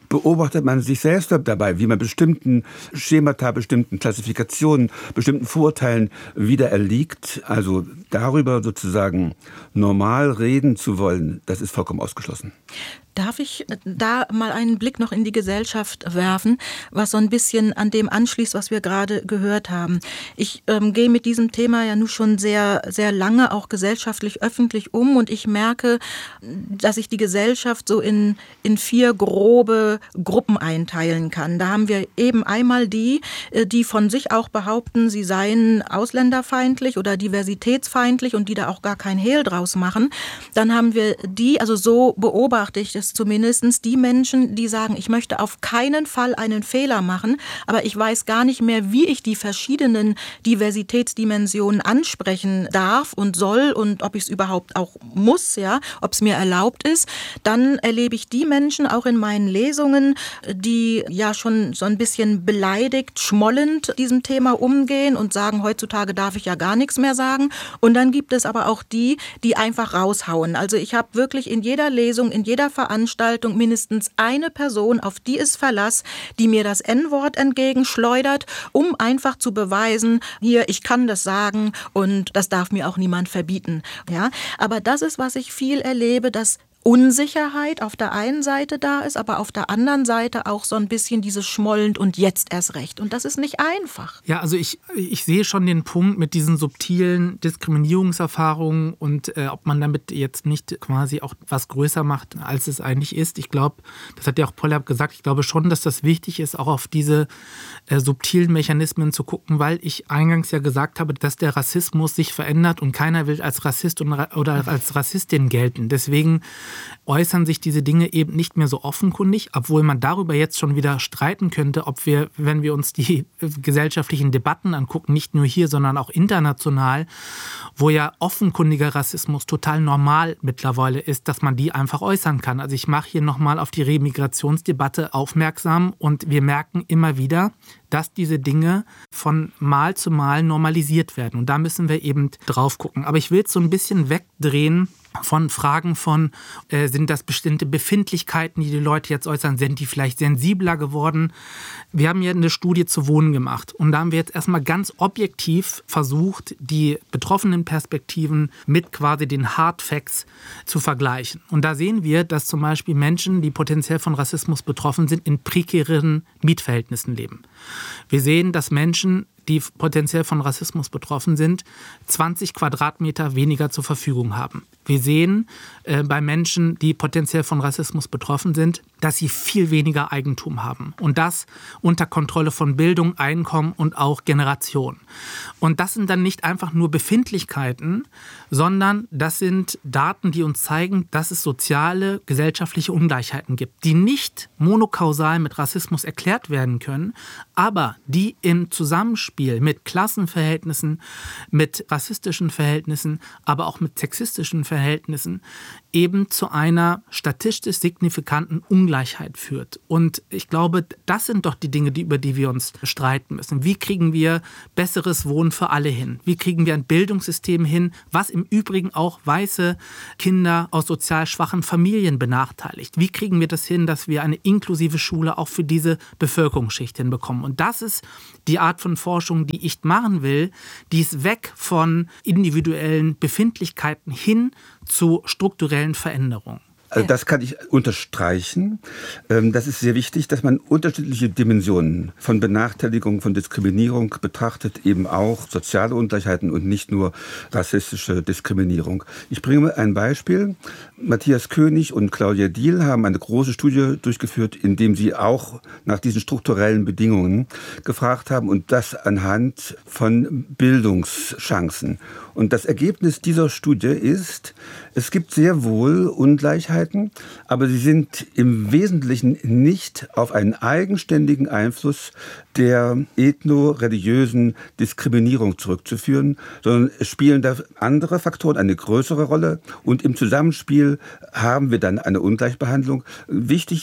beobachtet man sich selbst dabei, wie man bestimmten Schemata, bestimmten Klassifikationen, bestimmten Vorurteilen wieder erliegt. Also darüber sozusagen normal reden zu wollen, das ist vollkommen ausgeschlossen. Darf ich da mal einen Blick noch in die Gesellschaft werfen, was so ein bisschen an dem anschließt, was wir gerade gehört haben? Ich ähm, gehe mit diesem Thema ja nun schon sehr, sehr lange auch gesellschaftlich, öffentlich um und ich merke, dass ich die Gesellschaft so in, in vier grobe Gruppen einteilen kann. Da haben wir eben einmal die, die von sich auch behaupten, sie seien ausländerfeindlich oder diversitätsfeindlich und die da auch gar kein Hehl draus machen. Dann haben wir die, also so beobachte ich das zumindest, die Menschen, die sagen, ich möchte auf keinen Fall einen Fehler machen, aber ich weiß gar nicht mehr, wie ich die verschiedenen Diversitätsdimensionen ansprechen darf und soll und ob ich es überhaupt auch muss, ja, ob es mir erlaubt ist. Dann erlebe ich die Menschen auch in meinen Lesungen, die ja schon so ein bisschen beleidigt, schmollend diesem Thema umgehen und sagen, heutzutage darf ich ja gar nichts mehr sagen. Und dann gibt es aber auch die, die einfach raushauen. Also ich habe wirklich in jeder Lesung, in jeder Veranstaltung mindestens eine Person, auf die es Verlass, die mir das En-Wort entgegenschleudert, um einfach zu beweisen, hier, ich kann das sagen und das darf mir auch niemand verbieten. Ja? Aber das ist, was ich viel erlebe, dass Unsicherheit auf der einen Seite da ist, aber auf der anderen Seite auch so ein bisschen dieses schmollend und jetzt erst recht. Und das ist nicht einfach. Ja, also ich, ich sehe schon den Punkt mit diesen subtilen Diskriminierungserfahrungen und äh, ob man damit jetzt nicht quasi auch was größer macht, als es eigentlich ist. Ich glaube, das hat ja auch Pollab gesagt, ich glaube schon, dass das wichtig ist, auch auf diese äh, subtilen Mechanismen zu gucken, weil ich eingangs ja gesagt habe, dass der Rassismus sich verändert und keiner will als Rassist und, oder als Rassistin gelten. Deswegen äußern sich diese Dinge eben nicht mehr so offenkundig, obwohl man darüber jetzt schon wieder streiten könnte, ob wir, wenn wir uns die gesellschaftlichen Debatten angucken, nicht nur hier, sondern auch international, wo ja offenkundiger Rassismus total normal mittlerweile ist, dass man die einfach äußern kann. Also ich mache hier nochmal auf die Remigrationsdebatte aufmerksam und wir merken immer wieder, dass diese Dinge von Mal zu Mal normalisiert werden. Und da müssen wir eben drauf gucken. Aber ich will es so ein bisschen wegdrehen von Fragen von, äh, sind das bestimmte Befindlichkeiten, die die Leute jetzt äußern, sind die vielleicht sensibler geworden? Wir haben ja eine Studie zu Wohnen gemacht und da haben wir jetzt erstmal ganz objektiv versucht, die betroffenen Perspektiven mit quasi den Hard Facts zu vergleichen. Und da sehen wir, dass zum Beispiel Menschen, die potenziell von Rassismus betroffen sind, in prekären Mietverhältnissen leben. Wir sehen, dass Menschen, die potenziell von Rassismus betroffen sind, zwanzig Quadratmeter weniger zur Verfügung haben. Wir sehen äh, bei Menschen, die potenziell von Rassismus betroffen sind, dass sie viel weniger Eigentum haben. Und das unter Kontrolle von Bildung, Einkommen und auch Generation. Und das sind dann nicht einfach nur Befindlichkeiten, sondern das sind Daten, die uns zeigen, dass es soziale, gesellschaftliche Ungleichheiten gibt, die nicht monokausal mit Rassismus erklärt werden können, aber die im Zusammenspiel mit Klassenverhältnissen, mit rassistischen Verhältnissen, aber auch mit sexistischen Verhältnissen eben zu einer statistisch signifikanten Ungleichheit führt. Und ich glaube, das sind doch die Dinge, die, über die wir uns streiten müssen. Wie kriegen wir besseres Wohnen für alle hin? Wie kriegen wir ein Bildungssystem hin, was im Übrigen auch weiße Kinder aus sozial schwachen Familien benachteiligt? Wie kriegen wir das hin, dass wir eine inklusive Schule auch für diese Bevölkerungsschicht hinbekommen? Und das ist die Art von Forschung, die ich machen will, die ist weg von individuellen Befindlichkeiten hin zu strukturellen Veränderungen. Also das kann ich unterstreichen. Das ist sehr wichtig, dass man unterschiedliche Dimensionen von Benachteiligung, von Diskriminierung betrachtet, eben auch soziale Ungleichheiten und nicht nur rassistische Diskriminierung. Ich bringe mal ein Beispiel. Matthias König und Claudia Diehl haben eine große Studie durchgeführt, in dem sie auch nach diesen strukturellen Bedingungen gefragt haben und das anhand von Bildungschancen. Und das Ergebnis dieser Studie ist, es gibt sehr wohl Ungleichheiten, aber sie sind im Wesentlichen nicht auf einen eigenständigen Einfluss der ethno-religiösen Diskriminierung zurückzuführen, sondern es spielen da andere Faktoren eine größere Rolle und im Zusammenspiel haben wir dann eine Ungleichbehandlung. Wichtig ist,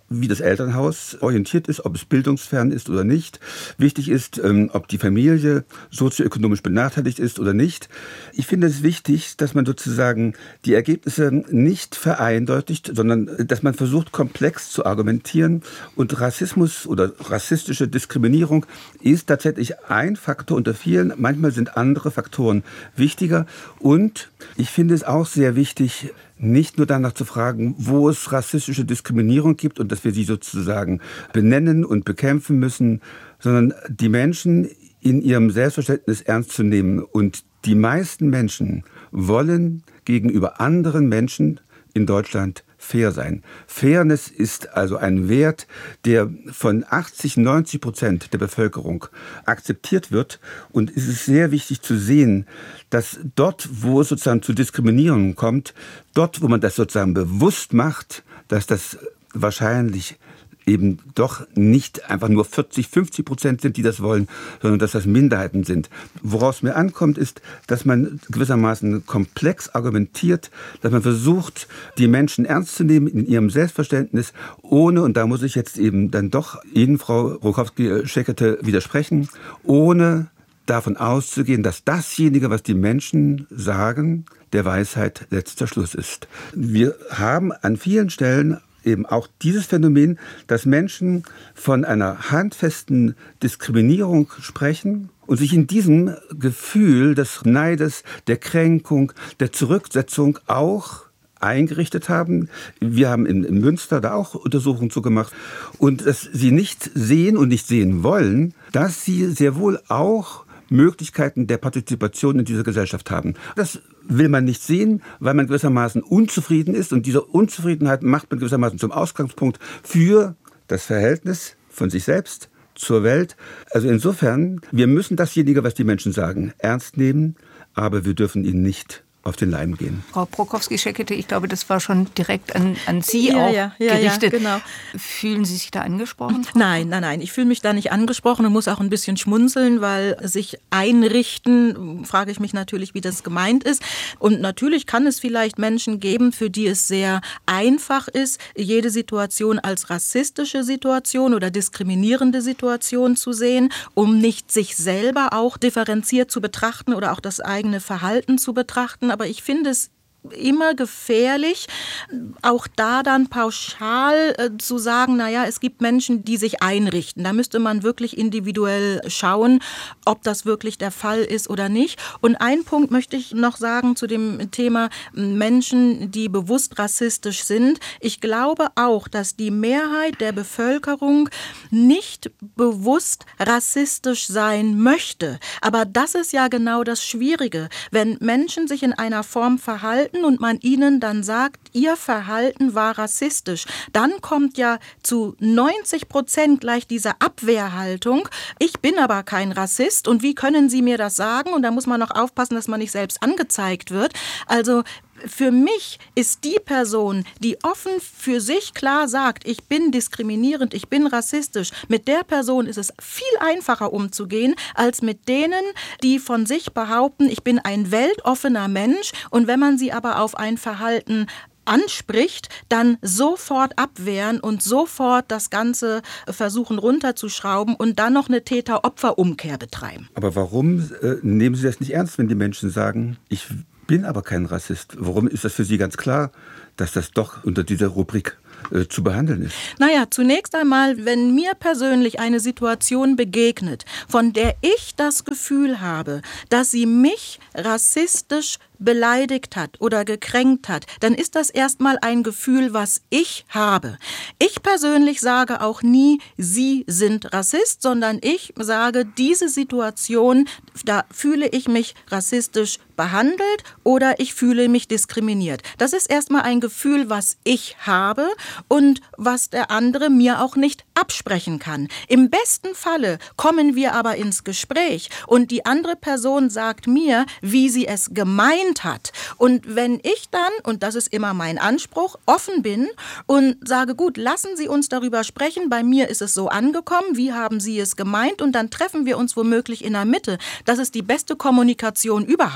wie das Elternhaus orientiert ist, ob es bildungsfern ist oder nicht. Wichtig ist, ob die Familie sozioökonomisch benachteiligt ist oder nicht. Ich finde es wichtig, dass man sozusagen die Ergebnisse nicht vereindeutigt, sondern dass man versucht, komplex zu argumentieren. Und Rassismus oder rassistische Diskriminierung ist tatsächlich ein Faktor unter vielen. Manchmal sind andere Faktoren wichtiger. Und ich finde es auch sehr wichtig, nicht nur danach zu fragen, wo es rassistische Diskriminierung gibt und dass wir sie sozusagen benennen und bekämpfen müssen, sondern die Menschen in ihrem Selbstverständnis ernst zu nehmen. Und die meisten Menschen wollen gegenüber anderen Menschen in Deutschland fair sein. Fairness ist also ein Wert, der von achtzig, neunzig Prozent der Bevölkerung akzeptiert wird. Und es ist sehr wichtig zu sehen, dass dort, wo es sozusagen zu Diskriminierungen kommt, dort, wo man das sozusagen bewusst macht, dass das wahrscheinlich eben doch nicht einfach nur vierzig, fünfzig Prozent sind, die das wollen, sondern dass das Minderheiten sind. Woraus mir ankommt, ist, dass man gewissermaßen komplex argumentiert, dass man versucht, die Menschen ernst zu nehmen in ihrem Selbstverständnis, ohne, und da muss ich jetzt eben dann doch Ihnen, Frau Rokowski-Schekete, widersprechen, ohne davon auszugehen, dass dasjenige, was die Menschen sagen, der Weisheit letzter Schluss ist. Wir haben an vielen Stellen eben auch dieses Phänomen, dass Menschen von einer handfesten Diskriminierung sprechen und sich in diesem Gefühl des Neides, der Kränkung, der Zurücksetzung auch eingerichtet haben. Wir haben in, in Münster da auch Untersuchungen zu gemacht. Und dass sie nicht sehen und nicht sehen wollen, dass sie sehr wohl auch Möglichkeiten der Partizipation in dieser Gesellschaft haben. Das will man nicht sehen, weil man gewissermaßen unzufrieden ist. Und diese Unzufriedenheit macht man gewissermaßen zum Ausgangspunkt für das Verhältnis von sich selbst zur Welt. Also insofern, wir müssen dasjenige, was die Menschen sagen, ernst nehmen, aber wir dürfen ihnen nicht auf den Leim gehen. Frau Rokowski-Schekete, ich glaube, das war schon direkt an, an Sie ja, auch ja, ja, gerichtet. Ja, genau. Fühlen Sie sich da angesprochen? Frau? Nein, nein, nein. Ich fühle mich da nicht angesprochen und muss auch ein bisschen schmunzeln, weil sich einrichten, frage ich mich natürlich, wie das gemeint ist. Und natürlich kann es vielleicht Menschen geben, für die es sehr einfach ist, jede Situation als rassistische Situation oder diskriminierende Situation zu sehen, um nicht sich selber auch differenziert zu betrachten oder auch das eigene Verhalten zu betrachten. Aber ich finde es immer gefährlich, auch da dann pauschal äh, zu sagen, naja, es gibt Menschen, die sich einrichten. Da müsste man wirklich individuell schauen, ob das wirklich der Fall ist oder nicht. Und einen Punkt möchte ich noch sagen zu dem Thema Menschen, die bewusst rassistisch sind. Ich glaube auch, dass die Mehrheit der Bevölkerung nicht bewusst rassistisch sein möchte. Aber das ist ja genau das Schwierige. Wenn Menschen sich in einer Form verhalten, und man ihnen dann sagt, ihr Verhalten war rassistisch, dann kommt ja zu neunzig Prozent gleich diese Abwehrhaltung. Ich bin aber kein Rassist und wie können Sie mir das sagen? Und da muss man noch aufpassen, dass man nicht selbst angezeigt wird. Also für mich ist die Person, die offen für sich klar sagt, ich bin diskriminierend, ich bin rassistisch, mit der Person ist es viel einfacher umzugehen, als mit denen, die von sich behaupten, ich bin ein weltoffener Mensch. Und wenn man sie aber auf ein Verhalten anspricht, dann sofort abwehren und sofort das Ganze versuchen runterzuschrauben und dann noch eine Täter-Opfer-Umkehr betreiben. Aber warum äh, nehmen Sie das nicht ernst, wenn die Menschen sagen, ich bin aber kein Rassist? Warum ist das für Sie ganz klar, dass das doch unter dieser Rubrik äh, zu behandeln ist? Naja, zunächst einmal, wenn mir persönlich eine Situation begegnet, von der ich das Gefühl habe, dass sie mich rassistisch beleidigt hat oder gekränkt hat, dann ist das erstmal ein Gefühl, was ich habe. Ich persönlich sage auch nie, Sie sind Rassist, sondern ich sage, diese Situation, da fühle ich mich rassistisch behandelt oder ich fühle mich diskriminiert. Das ist erstmal ein Gefühl, was ich habe und was der andere mir auch nicht absprechen kann. Im besten Falle kommen wir aber ins Gespräch und die andere Person sagt mir, wie sie es gemeint hat. Und wenn ich dann, und das ist immer mein Anspruch, offen bin und sage, gut, lassen Sie uns darüber sprechen, bei mir ist es so angekommen, wie haben Sie es gemeint und dann treffen wir uns womöglich in der Mitte. Das ist die beste Kommunikation überhaupt.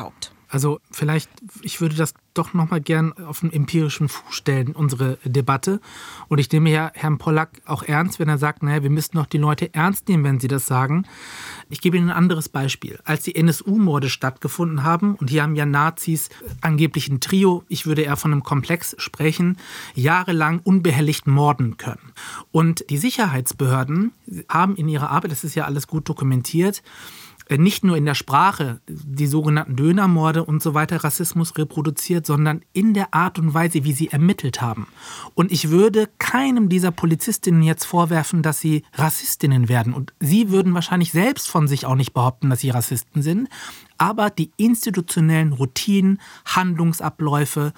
Also vielleicht, ich würde das doch noch mal gern auf einen empirischen Fuß stellen, unsere Debatte. Und ich nehme ja Herrn Pollack auch ernst, wenn er sagt, naja, wir müssten doch die Leute ernst nehmen, wenn sie das sagen. Ich gebe Ihnen ein anderes Beispiel. Als die N S U-Morde stattgefunden haben, und hier haben ja Nazis angeblich ein Trio, ich würde eher von einem Komplex sprechen, jahrelang unbehelligt morden können. Und die Sicherheitsbehörden haben in ihrer Arbeit, das ist ja alles gut dokumentiert, nicht nur in der Sprache, die sogenannten Dönermorde und so weiter, Rassismus reproduziert, sondern in der Art und Weise, wie sie ermittelt haben. Und ich würde keinem dieser Polizistinnen jetzt vorwerfen, dass sie Rassistinnen werden. Und sie würden wahrscheinlich selbst von sich auch nicht behaupten, dass sie Rassisten sind. Aber die institutionellen Routinen, Handlungsabläufe,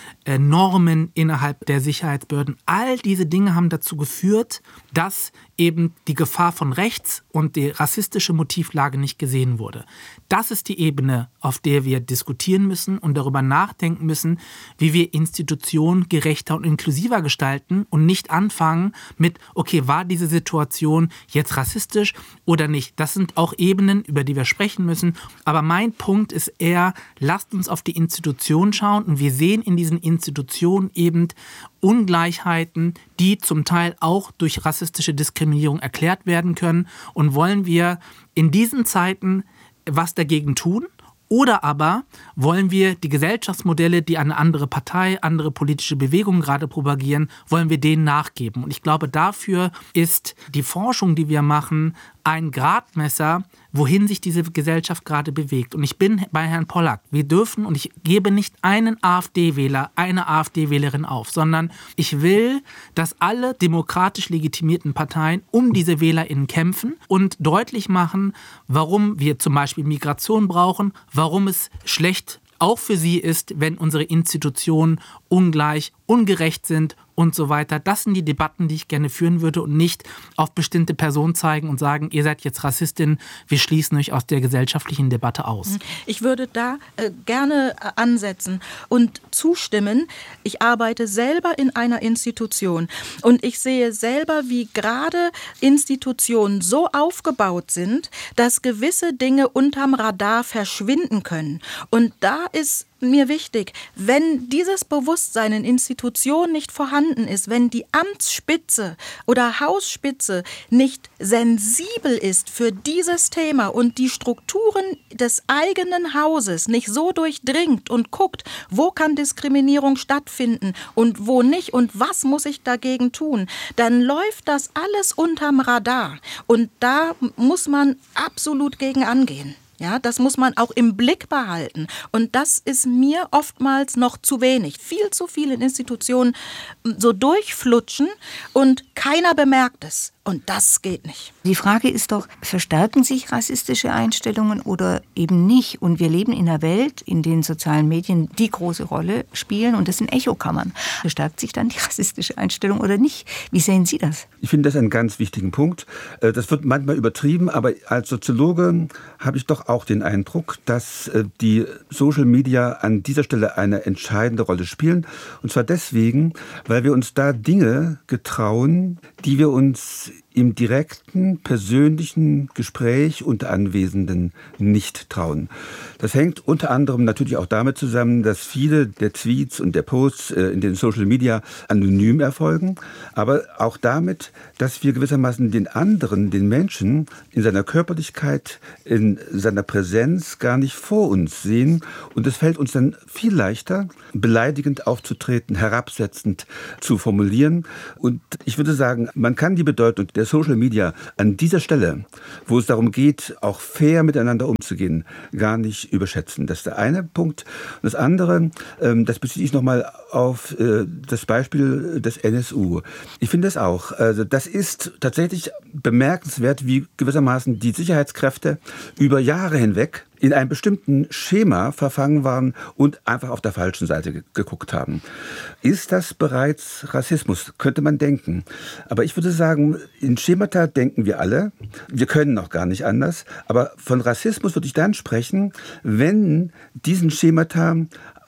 Normen innerhalb der Sicherheitsbehörden, all diese Dinge haben dazu geführt, dass eben die Gefahr von rechts und die rassistische Motivlage nicht gesehen wurde. Das ist die Ebene, auf der wir diskutieren müssen und darüber nachdenken müssen, wie wir Institutionen gerechter und inklusiver gestalten und nicht anfangen mit, okay, war diese Situation jetzt rassistisch oder nicht? Das sind auch Ebenen, über die wir sprechen müssen. Aber mein Punkt ist eher, lasst uns auf die Institutionen schauen und wir sehen in diesen Institutionen eben Ungleichheiten, die zum Teil auch durch rassistische Diskriminierung erklärt werden können. Und wollen wir in diesen Zeiten was dagegen tun? Oder aber wollen wir die Gesellschaftsmodelle, die eine andere Partei, andere politische Bewegungen gerade propagieren, wollen wir denen nachgeben? Und ich glaube, dafür ist die Forschung, die wir machen, ein Gradmesser, wohin sich diese Gesellschaft gerade bewegt. Und ich bin bei Herrn Pollack. Wir dürfen, und ich gebe nicht einen AfD-Wähler, eine AfD-Wählerin auf, sondern ich will, dass alle demokratisch legitimierten Parteien um diese WählerInnen kämpfen und deutlich machen, warum wir zum Beispiel Migration brauchen, warum es schlecht auch für sie ist, wenn unsere Institutionen ungleich, ungerecht sind und so weiter. Das sind die Debatten, die ich gerne führen würde und nicht auf bestimmte Personen zeigen und sagen, ihr seid jetzt Rassistin, wir schließen euch aus der gesellschaftlichen Debatte aus. Ich würde da äh, gerne äh, ansetzen und zustimmen. Ich arbeite selber in einer Institution und ich sehe selber, wie gerade Institutionen so aufgebaut sind, dass gewisse Dinge unterm Radar verschwinden können. Und da ist mir wichtig, wenn dieses Bewusstsein in Institutionen nicht vorhanden ist, wenn die Amtsspitze oder Hausspitze nicht sensibel ist für dieses Thema und die Strukturen des eigenen Hauses nicht so durchdringt und guckt, wo kann Diskriminierung stattfinden und wo nicht und was muss ich dagegen tun, dann läuft das alles unterm Radar und da muss man absolut gegen angehen. Ja, das muss man auch im Blick behalten. Und das ist mir oftmals noch zu wenig. Viel zu viele Institutionen so durchflutschen und keiner bemerkt es. Und das geht nicht. Die Frage ist doch, verstärken sich rassistische Einstellungen oder eben nicht? Und wir leben in einer Welt, in denen sozialen Medien die große Rolle spielen und das sind Echokammern. Verstärkt sich dann die rassistische Einstellung oder nicht? Wie sehen Sie das? Ich finde das einen ganz wichtigen Punkt. Das wird manchmal übertrieben, aber als Soziologe habe ich doch auch den Eindruck, dass die Social Media an dieser Stelle eine entscheidende Rolle spielen. Und zwar deswegen, weil wir uns da Dinge getrauen, die wir uns im direkten, persönlichen Gespräch unter Anwesenden nicht trauen. Das hängt unter anderem natürlich auch damit zusammen, dass viele der Tweets und der Posts in den Social Media anonym erfolgen, aber auch damit, dass wir gewissermaßen den anderen, den Menschen, in seiner Körperlichkeit, in seiner Präsenz gar nicht vor uns sehen. Und es fällt uns dann viel leichter, beleidigend aufzutreten, herabsetzend zu formulieren. Und ich würde sagen, man kann die Bedeutung der Social Media an dieser Stelle, wo es darum geht, auch fair miteinander umzugehen, gar nicht überschätzen. Das ist der eine Punkt. Und das andere, das beziehe ich nochmal auf das Beispiel des N S U. Ich finde es auch. Also das ist tatsächlich bemerkenswert, wie gewissermaßen die Sicherheitskräfte über Jahre hinweg in einem bestimmten Schema verfangen waren und einfach auf der falschen Seite ge- geguckt haben. Ist das bereits Rassismus? Könnte man denken. Aber ich würde sagen, in Schemata denken wir alle. Wir können noch gar nicht anders. Aber von Rassismus würde ich dann sprechen, wenn diesen Schemata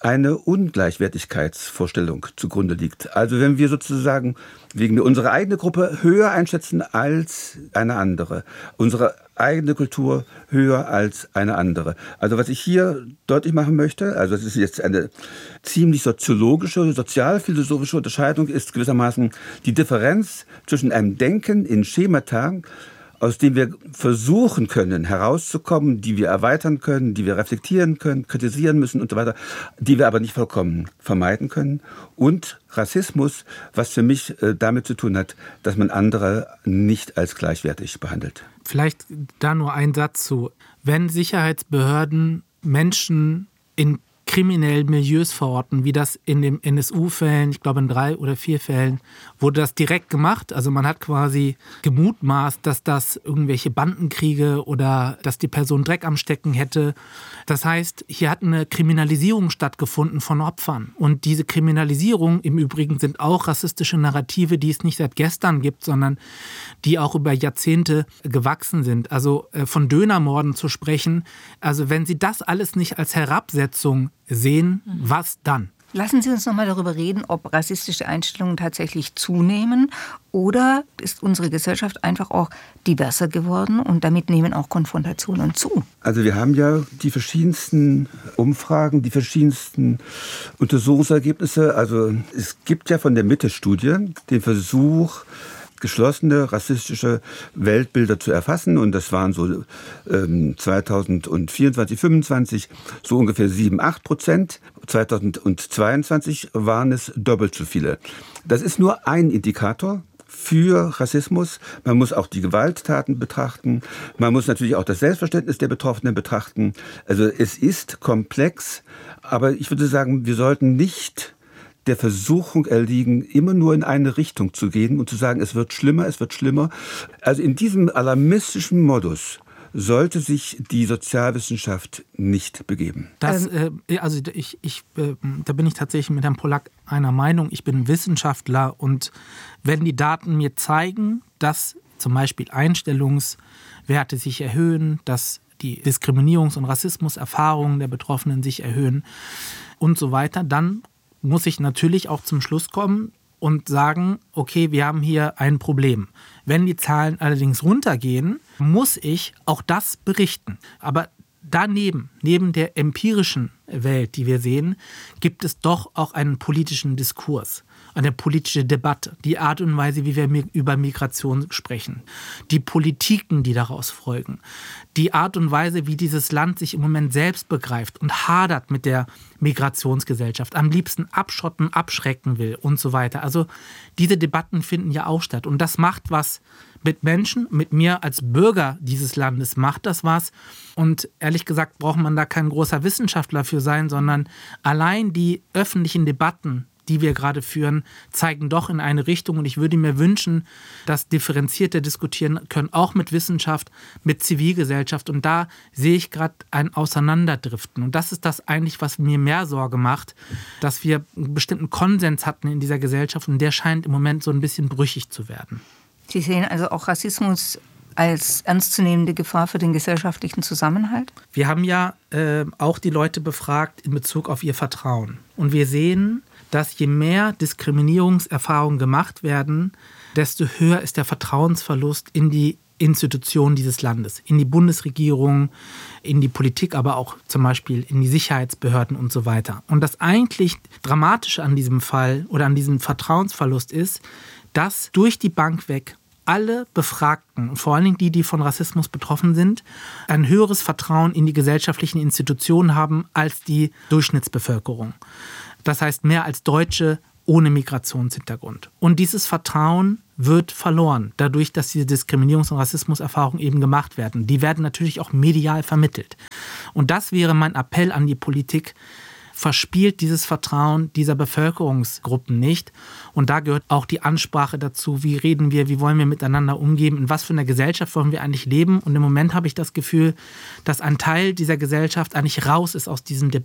eine Ungleichwertigkeitsvorstellung zugrunde liegt. Also wenn wir sozusagen wegen unserer eigenen Gruppe höher einschätzen als eine andere, unsere eigene Kultur höher als eine andere. Also was ich hier deutlich machen möchte, also es ist jetzt eine ziemlich soziologische, sozialphilosophische Unterscheidung, ist gewissermaßen die Differenz zwischen einem Denken in Schemata, aus dem wir versuchen können, herauszukommen, die wir erweitern können, die wir reflektieren können, kritisieren müssen und so weiter, die wir aber nicht vollkommen vermeiden können. Und Rassismus, was für mich äh, damit zu tun hat, dass man andere nicht als gleichwertig behandelt. Vielleicht da nur ein Satz zu. Wenn Sicherheitsbehörden Menschen in kriminellen Milieus verorten, wie das in den N S U-Fällen, ich glaube in drei oder vier Fällen, wurde das direkt gemacht. Also man hat quasi gemutmaßt, dass das irgendwelche Bandenkriege oder dass die Person Dreck am Stecken hätte. Das heißt, hier hat eine Kriminalisierung stattgefunden von Opfern. Und diese Kriminalisierung im Übrigen sind auch rassistische Narrative, die es nicht seit gestern gibt, sondern die auch über Jahrzehnte gewachsen sind. Also von Dönermorden zu sprechen, also wenn Sie das alles nicht als Herabsetzung sehen, was dann? Lassen Sie uns noch mal darüber reden, ob rassistische Einstellungen tatsächlich zunehmen oder ist unsere Gesellschaft einfach auch diverser geworden und damit nehmen auch Konfrontationen zu? Also wir haben ja die verschiedensten Umfragen, die verschiedensten Untersuchungsergebnisse. Also es gibt ja von der Mitte-Studie den Versuch, geschlossene rassistische Weltbilder zu erfassen. Und das waren so ähm, zweitausendvierundzwanzig, fünfundzwanzig so ungefähr sieben, acht Prozent. zweitausendzweiundzwanzig waren es doppelt so viele. Das ist nur ein Indikator für Rassismus. Man muss auch die Gewalttaten betrachten. Man muss natürlich auch das Selbstverständnis der Betroffenen betrachten. Also es ist komplex, aber ich würde sagen, wir sollten nicht der Versuchung erliegen, immer nur in eine Richtung zu gehen und zu sagen, es wird schlimmer, es wird schlimmer. Also in diesem alarmistischen Modus sollte sich die Sozialwissenschaft nicht begeben. Das, äh, also ich, ich, äh, da bin ich tatsächlich mit Herrn Pollack einer Meinung. Ich bin Wissenschaftler und wenn die Daten mir zeigen, dass zum Beispiel Einstellungswerte sich erhöhen, dass die Diskriminierungs- und Rassismuserfahrungen der Betroffenen sich erhöhen und so weiter, dann muss ich natürlich auch zum Schluss kommen und sagen, okay, wir haben hier ein Problem. Wenn die Zahlen allerdings runtergehen, muss ich auch das berichten. Aber daneben, neben der empirischen Welt, die wir sehen, gibt es doch auch einen politischen Diskurs, eine politische Debatte, die Art und Weise, wie wir über Migration sprechen, die Politiken, die daraus folgen, die Art und Weise, wie dieses Land sich im Moment selbst begreift und hadert mit der Migrationsgesellschaft, am liebsten abschotten, abschrecken will und so weiter. Also diese Debatten finden ja auch statt und das macht was mit Menschen, mit mir als Bürger dieses Landes macht das was. Und ehrlich gesagt braucht man da kein großer Wissenschaftler für sein, sondern allein die öffentlichen Debatten, die wir gerade führen, zeigen doch in eine Richtung. Und ich würde mir wünschen, dass differenzierter diskutieren können, auch mit Wissenschaft, mit Zivilgesellschaft. Und da sehe ich gerade ein Auseinanderdriften. Und das ist das eigentlich, was mir mehr Sorge macht, dass wir einen bestimmten Konsens hatten in dieser Gesellschaft. Und der scheint im Moment so ein bisschen brüchig zu werden. Sie sehen also auch Rassismus als ernstzunehmende Gefahr für den gesellschaftlichen Zusammenhalt? Wir haben ja äh, auch die Leute befragt in Bezug auf ihr Vertrauen. Und wir sehen, dass je mehr Diskriminierungserfahrungen gemacht werden, desto höher ist der Vertrauensverlust in die Institutionen dieses Landes, in die Bundesregierung, in die Politik, aber auch zum Beispiel in die Sicherheitsbehörden und so weiter. Und das eigentlich Dramatische an diesem Fall oder an diesem Vertrauensverlust ist, dass durch die Bank weg alle Befragten, vor allen Dingen die, die von Rassismus betroffen sind, ein höheres Vertrauen in die gesellschaftlichen Institutionen haben als die Durchschnittsbevölkerung. Das heißt mehr als Deutsche ohne Migrationshintergrund. Und dieses Vertrauen wird verloren, dadurch, dass diese Diskriminierungs- und Rassismuserfahrungen eben gemacht werden. Die werden natürlich auch medial vermittelt. Und das wäre mein Appell an die Politik, verspielt dieses Vertrauen dieser Bevölkerungsgruppen nicht. Und da gehört auch die Ansprache dazu, wie reden wir, wie wollen wir miteinander umgehen, in was für einer Gesellschaft wollen wir eigentlich leben. Und im Moment habe ich das Gefühl, dass ein Teil dieser Gesellschaft eigentlich raus ist aus diesen Debatten.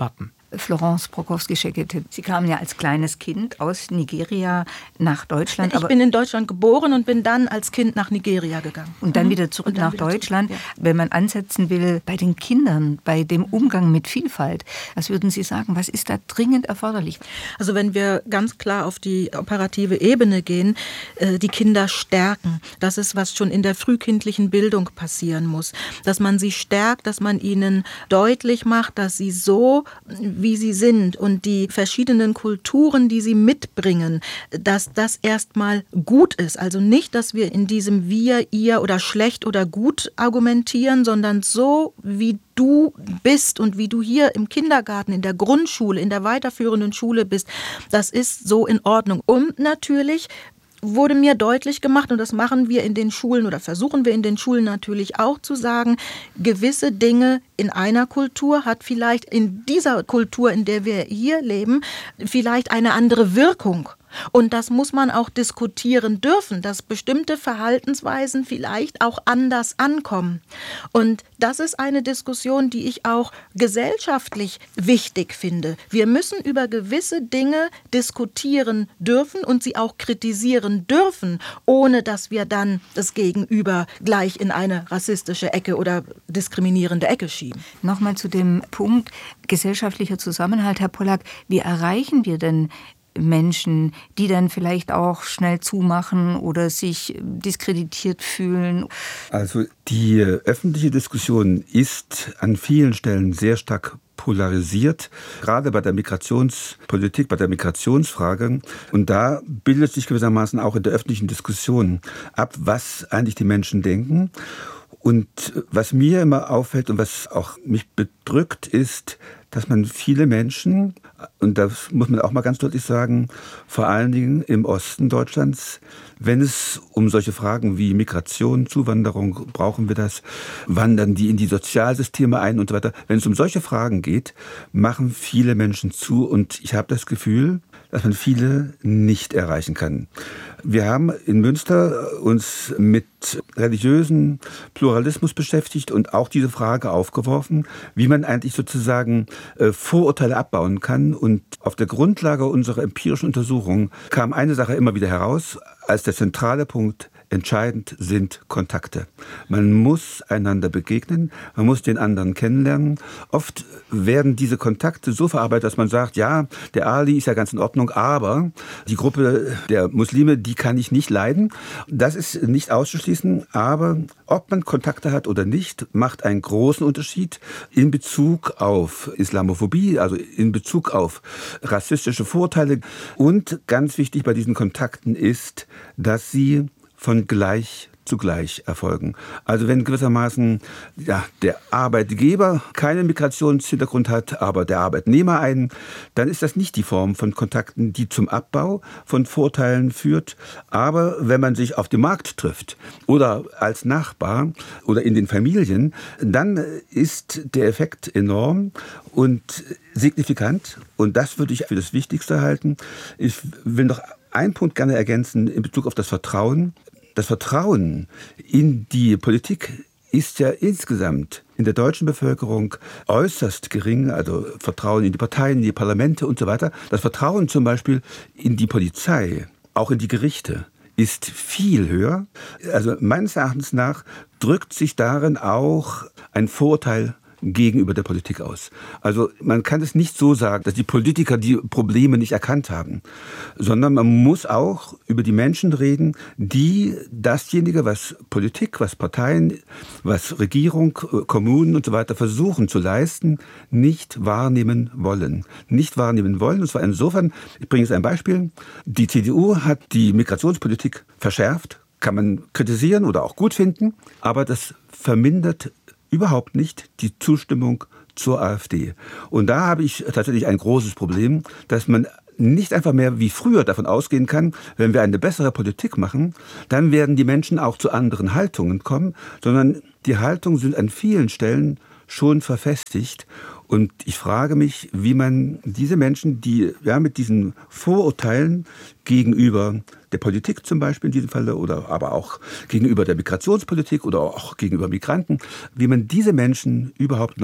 Florence Prokofsky-Szekete, Sie kamen ja als kleines Kind aus Nigeria nach Deutschland. Ich aber bin in Deutschland geboren und bin dann als Kind nach Nigeria gegangen. Und dann wieder zurück dann nach wieder Deutschland. Zurück, ja. Wenn man ansetzen will bei den Kindern, bei dem Umgang mit Vielfalt, was würden Sie sagen, was ist da dringend erforderlich? Also wenn wir ganz klar auf die operative Ebene gehen, die Kinder stärken. Das ist, was schon in der frühkindlichen Bildung passieren muss. Dass man sie stärkt, dass man ihnen deutlich macht, dass sie so, wie sie sind und die verschiedenen Kulturen, die sie mitbringen, dass das erstmal gut ist. Also nicht, dass wir in diesem Wir, Ihr oder schlecht oder gut argumentieren, sondern so, wie du bist und wie du hier im Kindergarten, in der Grundschule, in der weiterführenden Schule bist, das ist so in Ordnung. Und natürlich wurde mir deutlich gemacht, und das machen wir in den Schulen oder versuchen wir in den Schulen natürlich auch zu sagen, gewisse Dinge in einer Kultur hat vielleicht in dieser Kultur, in der wir hier leben, vielleicht eine andere Wirkung. Und das muss man auch diskutieren dürfen, dass bestimmte Verhaltensweisen vielleicht auch anders ankommen. Und das ist eine Diskussion, die ich auch gesellschaftlich wichtig finde. Wir müssen über gewisse Dinge diskutieren dürfen und sie auch kritisieren dürfen, ohne dass wir dann das Gegenüber gleich in eine rassistische Ecke oder diskriminierende Ecke schieben. Nochmal zu dem Punkt gesellschaftlicher Zusammenhalt, Herr Pollack. Wie erreichen wir denn Menschen, die dann vielleicht auch schnell zumachen oder sich diskreditiert fühlen? Also die öffentliche Diskussion ist an vielen Stellen sehr stark polarisiert, gerade bei der Migrationspolitik, bei der Migrationsfrage. Und da bildet sich gewissermaßen auch in der öffentlichen Diskussion ab, was eigentlich die Menschen denken. Und was mir immer auffällt und was auch mich bedrückt, ist, dass man viele Menschen, und das muss man auch mal ganz deutlich sagen, vor allen Dingen im Osten Deutschlands, wenn es um solche Fragen wie Migration, Zuwanderung, brauchen wir das, wandern die in die Sozialsysteme ein und so weiter, wenn es um solche Fragen geht, machen viele Menschen zu und ich habe das Gefühl, dass man viele nicht erreichen kann. Wir haben in Münster uns mit religiösen Pluralismus beschäftigt und auch diese Frage aufgeworfen, wie man eigentlich sozusagen Vorurteile abbauen kann. Und auf der Grundlage unserer empirischen Untersuchung kam eine Sache immer wieder heraus, als der zentrale Punkt: entscheidend sind Kontakte. Man muss einander begegnen, man muss den anderen kennenlernen. Oft werden diese Kontakte so verarbeitet, dass man sagt, ja, der Ali ist ja ganz in Ordnung, aber die Gruppe der Muslime, die kann ich nicht leiden. Das ist nicht auszuschließen, aber ob man Kontakte hat oder nicht, macht einen großen Unterschied in Bezug auf Islamophobie, also in Bezug auf rassistische Vorurteile. Und ganz wichtig bei diesen Kontakten ist, dass sie von gleich zu gleich erfolgen. Also wenn gewissermaßen ja, der Arbeitgeber keinen Migrationshintergrund hat, aber der Arbeitnehmer einen, dann ist das nicht die Form von Kontakten, die zum Abbau von Vorteilen führt. Aber wenn man sich auf dem Markt trifft oder als Nachbar oder in den Familien, dann ist der Effekt enorm und signifikant. Und das würde ich für das Wichtigste halten. Ich will noch einen Punkt gerne ergänzen in Bezug auf das Vertrauen. Das Vertrauen in die Politik ist ja insgesamt in der deutschen Bevölkerung äußerst gering, also Vertrauen in die Parteien, in die Parlamente und so weiter. Das Vertrauen zum Beispiel in die Polizei, auch in die Gerichte, ist viel höher. Also meines Erachtens nach drückt sich darin auch ein Vorurteil gegenüber der Politik aus. Also man kann es nicht so sagen, dass die Politiker die Probleme nicht erkannt haben, sondern man muss auch über die Menschen reden, die dasjenige, was Politik, was Parteien, was Regierung, Kommunen und so weiter versuchen zu leisten, nicht wahrnehmen wollen. Nicht wahrnehmen wollen. Und zwar insofern, ich bringe jetzt ein Beispiel, die C D U hat die Migrationspolitik verschärft, kann man kritisieren oder auch gut finden, aber das vermindert überhaupt nicht die Zustimmung zur AfD. Und da habe ich tatsächlich ein großes Problem, dass man nicht einfach mehr wie früher davon ausgehen kann, wenn wir eine bessere Politik machen, dann werden die Menschen auch zu anderen Haltungen kommen, sondern die Haltungen sind an vielen Stellen schon verfestigt. Und ich frage mich, wie man diese Menschen, die ja mit diesen Vorurteilen gegenüber der Politik zum Beispiel in diesem Falle oder aber auch gegenüber der Migrationspolitik oder auch gegenüber Migranten, wie man diese Menschen überhaupt noch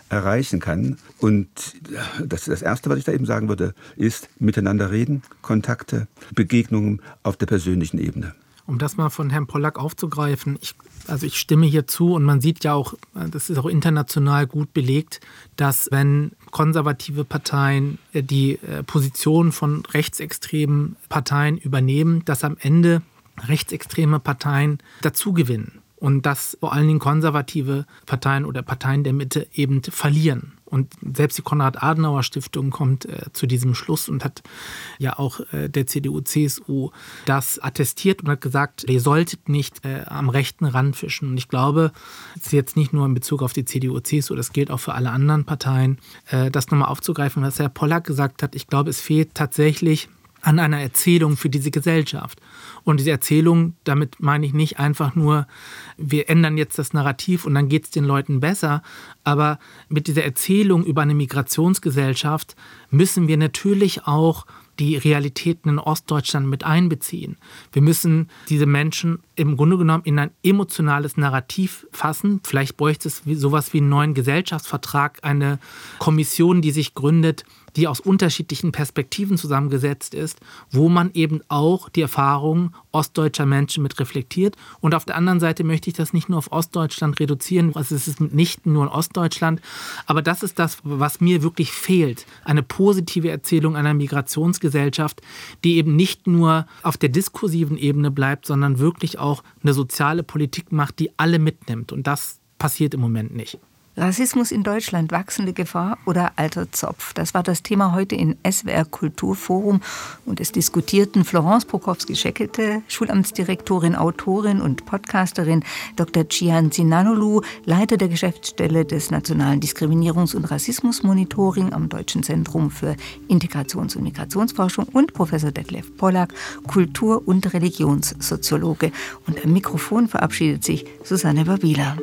erreichen kann. Und das, das Erste, was ich da eben sagen würde, ist miteinander reden, Kontakte, Begegnungen auf der persönlichen Ebene. Um das mal von Herrn Pollack aufzugreifen, ich, also ich stimme hier zu und man sieht ja auch, das ist auch international gut belegt, dass wenn konservative Parteien die Position von rechtsextremen Parteien übernehmen, dass am Ende rechtsextreme Parteien dazugewinnen und dass vor allen Dingen konservative Parteien oder Parteien der Mitte eben verlieren. Und selbst die Konrad-Adenauer-Stiftung kommt äh, zu diesem Schluss und hat ja auch äh, der C D U C S U das attestiert und hat gesagt, ihr solltet nicht äh, am rechten Rand fischen. Und ich glaube, das ist jetzt nicht nur in Bezug auf die C D U C S U, das gilt auch für alle anderen Parteien, äh, das nochmal aufzugreifen, was Herr Pollack gesagt hat. Ich glaube, es fehlt tatsächlich an einer Erzählung für diese Gesellschaft. Und diese Erzählung, damit meine ich nicht einfach nur, wir ändern jetzt das Narrativ und dann geht es den Leuten besser, aber mit dieser Erzählung über eine Migrationsgesellschaft müssen wir natürlich auch die Realitäten in Ostdeutschland mit einbeziehen. Wir müssen diese Menschen im Grunde genommen in ein emotionales Narrativ fassen. Vielleicht bräuchte es sowas wie einen neuen Gesellschaftsvertrag, eine Kommission, die sich gründet, die aus unterschiedlichen Perspektiven zusammengesetzt ist, wo man eben auch die Erfahrungen ostdeutscher Menschen mit reflektiert. Und auf der anderen Seite möchte ich das nicht nur auf Ostdeutschland reduzieren, also es ist nicht nur in Ostdeutschland, aber das ist das, was mir wirklich fehlt. Eine positive Erzählung einer Migrationsgesellschaft, die eben nicht nur auf der diskursiven Ebene bleibt, sondern wirklich auch eine soziale Politik macht, die alle mitnimmt. Und das passiert im Moment nicht. Rassismus in Deutschland, wachsende Gefahr oder alter Zopf? Das war das Thema heute in S W R Kulturforum. Und es diskutierten Florence Prokofsky-Scheckete, Schulamtsdirektorin, Autorin und Podcasterin, Doktor Cihan Sinanoglu, Leiter der Geschäftsstelle des Nationalen Diskriminierungs- und Rassismusmonitoring am Deutschen Zentrum für Integrations- und Migrationsforschung und Professor Detlef Pollack, Kultur- und Religionssoziologe. Und am Mikrofon verabschiedet sich Susanne Babila.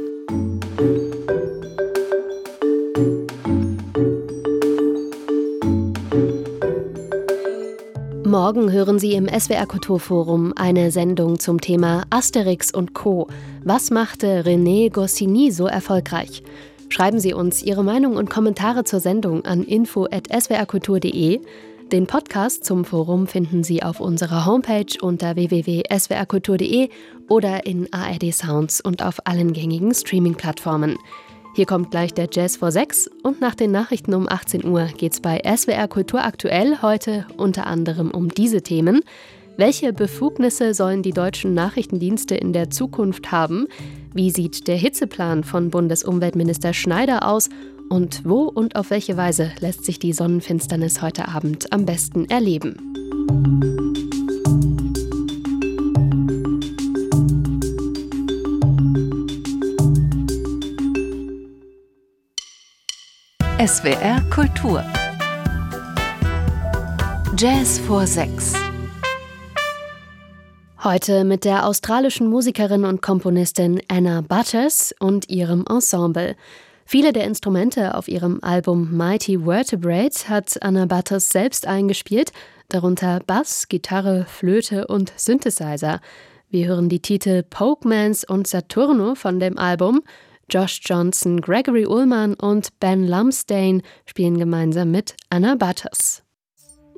Morgen hören Sie im S W R Kulturforum eine Sendung zum Thema Asterix und Co. Was machte René Goscinny so erfolgreich? Schreiben Sie uns Ihre Meinung und Kommentare zur Sendung an info at s w r kultur punkt d e. Den Podcast zum Forum finden Sie auf unserer Homepage unter w w w punkt s w r kultur punkt d e oder in A R D Sounds und auf allen gängigen Streaming-Plattformen. Hier kommt gleich der Jazz vor sechs und nach den Nachrichten um achtzehn Uhr geht's bei S W R Kultur aktuell heute unter anderem um diese Themen. Welche Befugnisse sollen die deutschen Nachrichtendienste in der Zukunft haben? Wie sieht der Hitzeplan von Bundesumweltminister Schneider aus? Und wo und auf welche Weise lässt sich die Sonnenfinsternis heute Abend am besten erleben? S W R Kultur. Jazz vor sechs. Heute mit der australischen Musikerin und Komponistin Anna Butters und ihrem Ensemble. Viele der Instrumente auf ihrem Album Mighty Vertebrate hat Anna Butters selbst eingespielt, darunter Bass, Gitarre, Flöte und Synthesizer. Wir hören die Titel Pokemans und Saturno von dem Album. Josh Johnson, Gregory Ullman und Ben Lumsdaine spielen gemeinsam mit Anna Butters.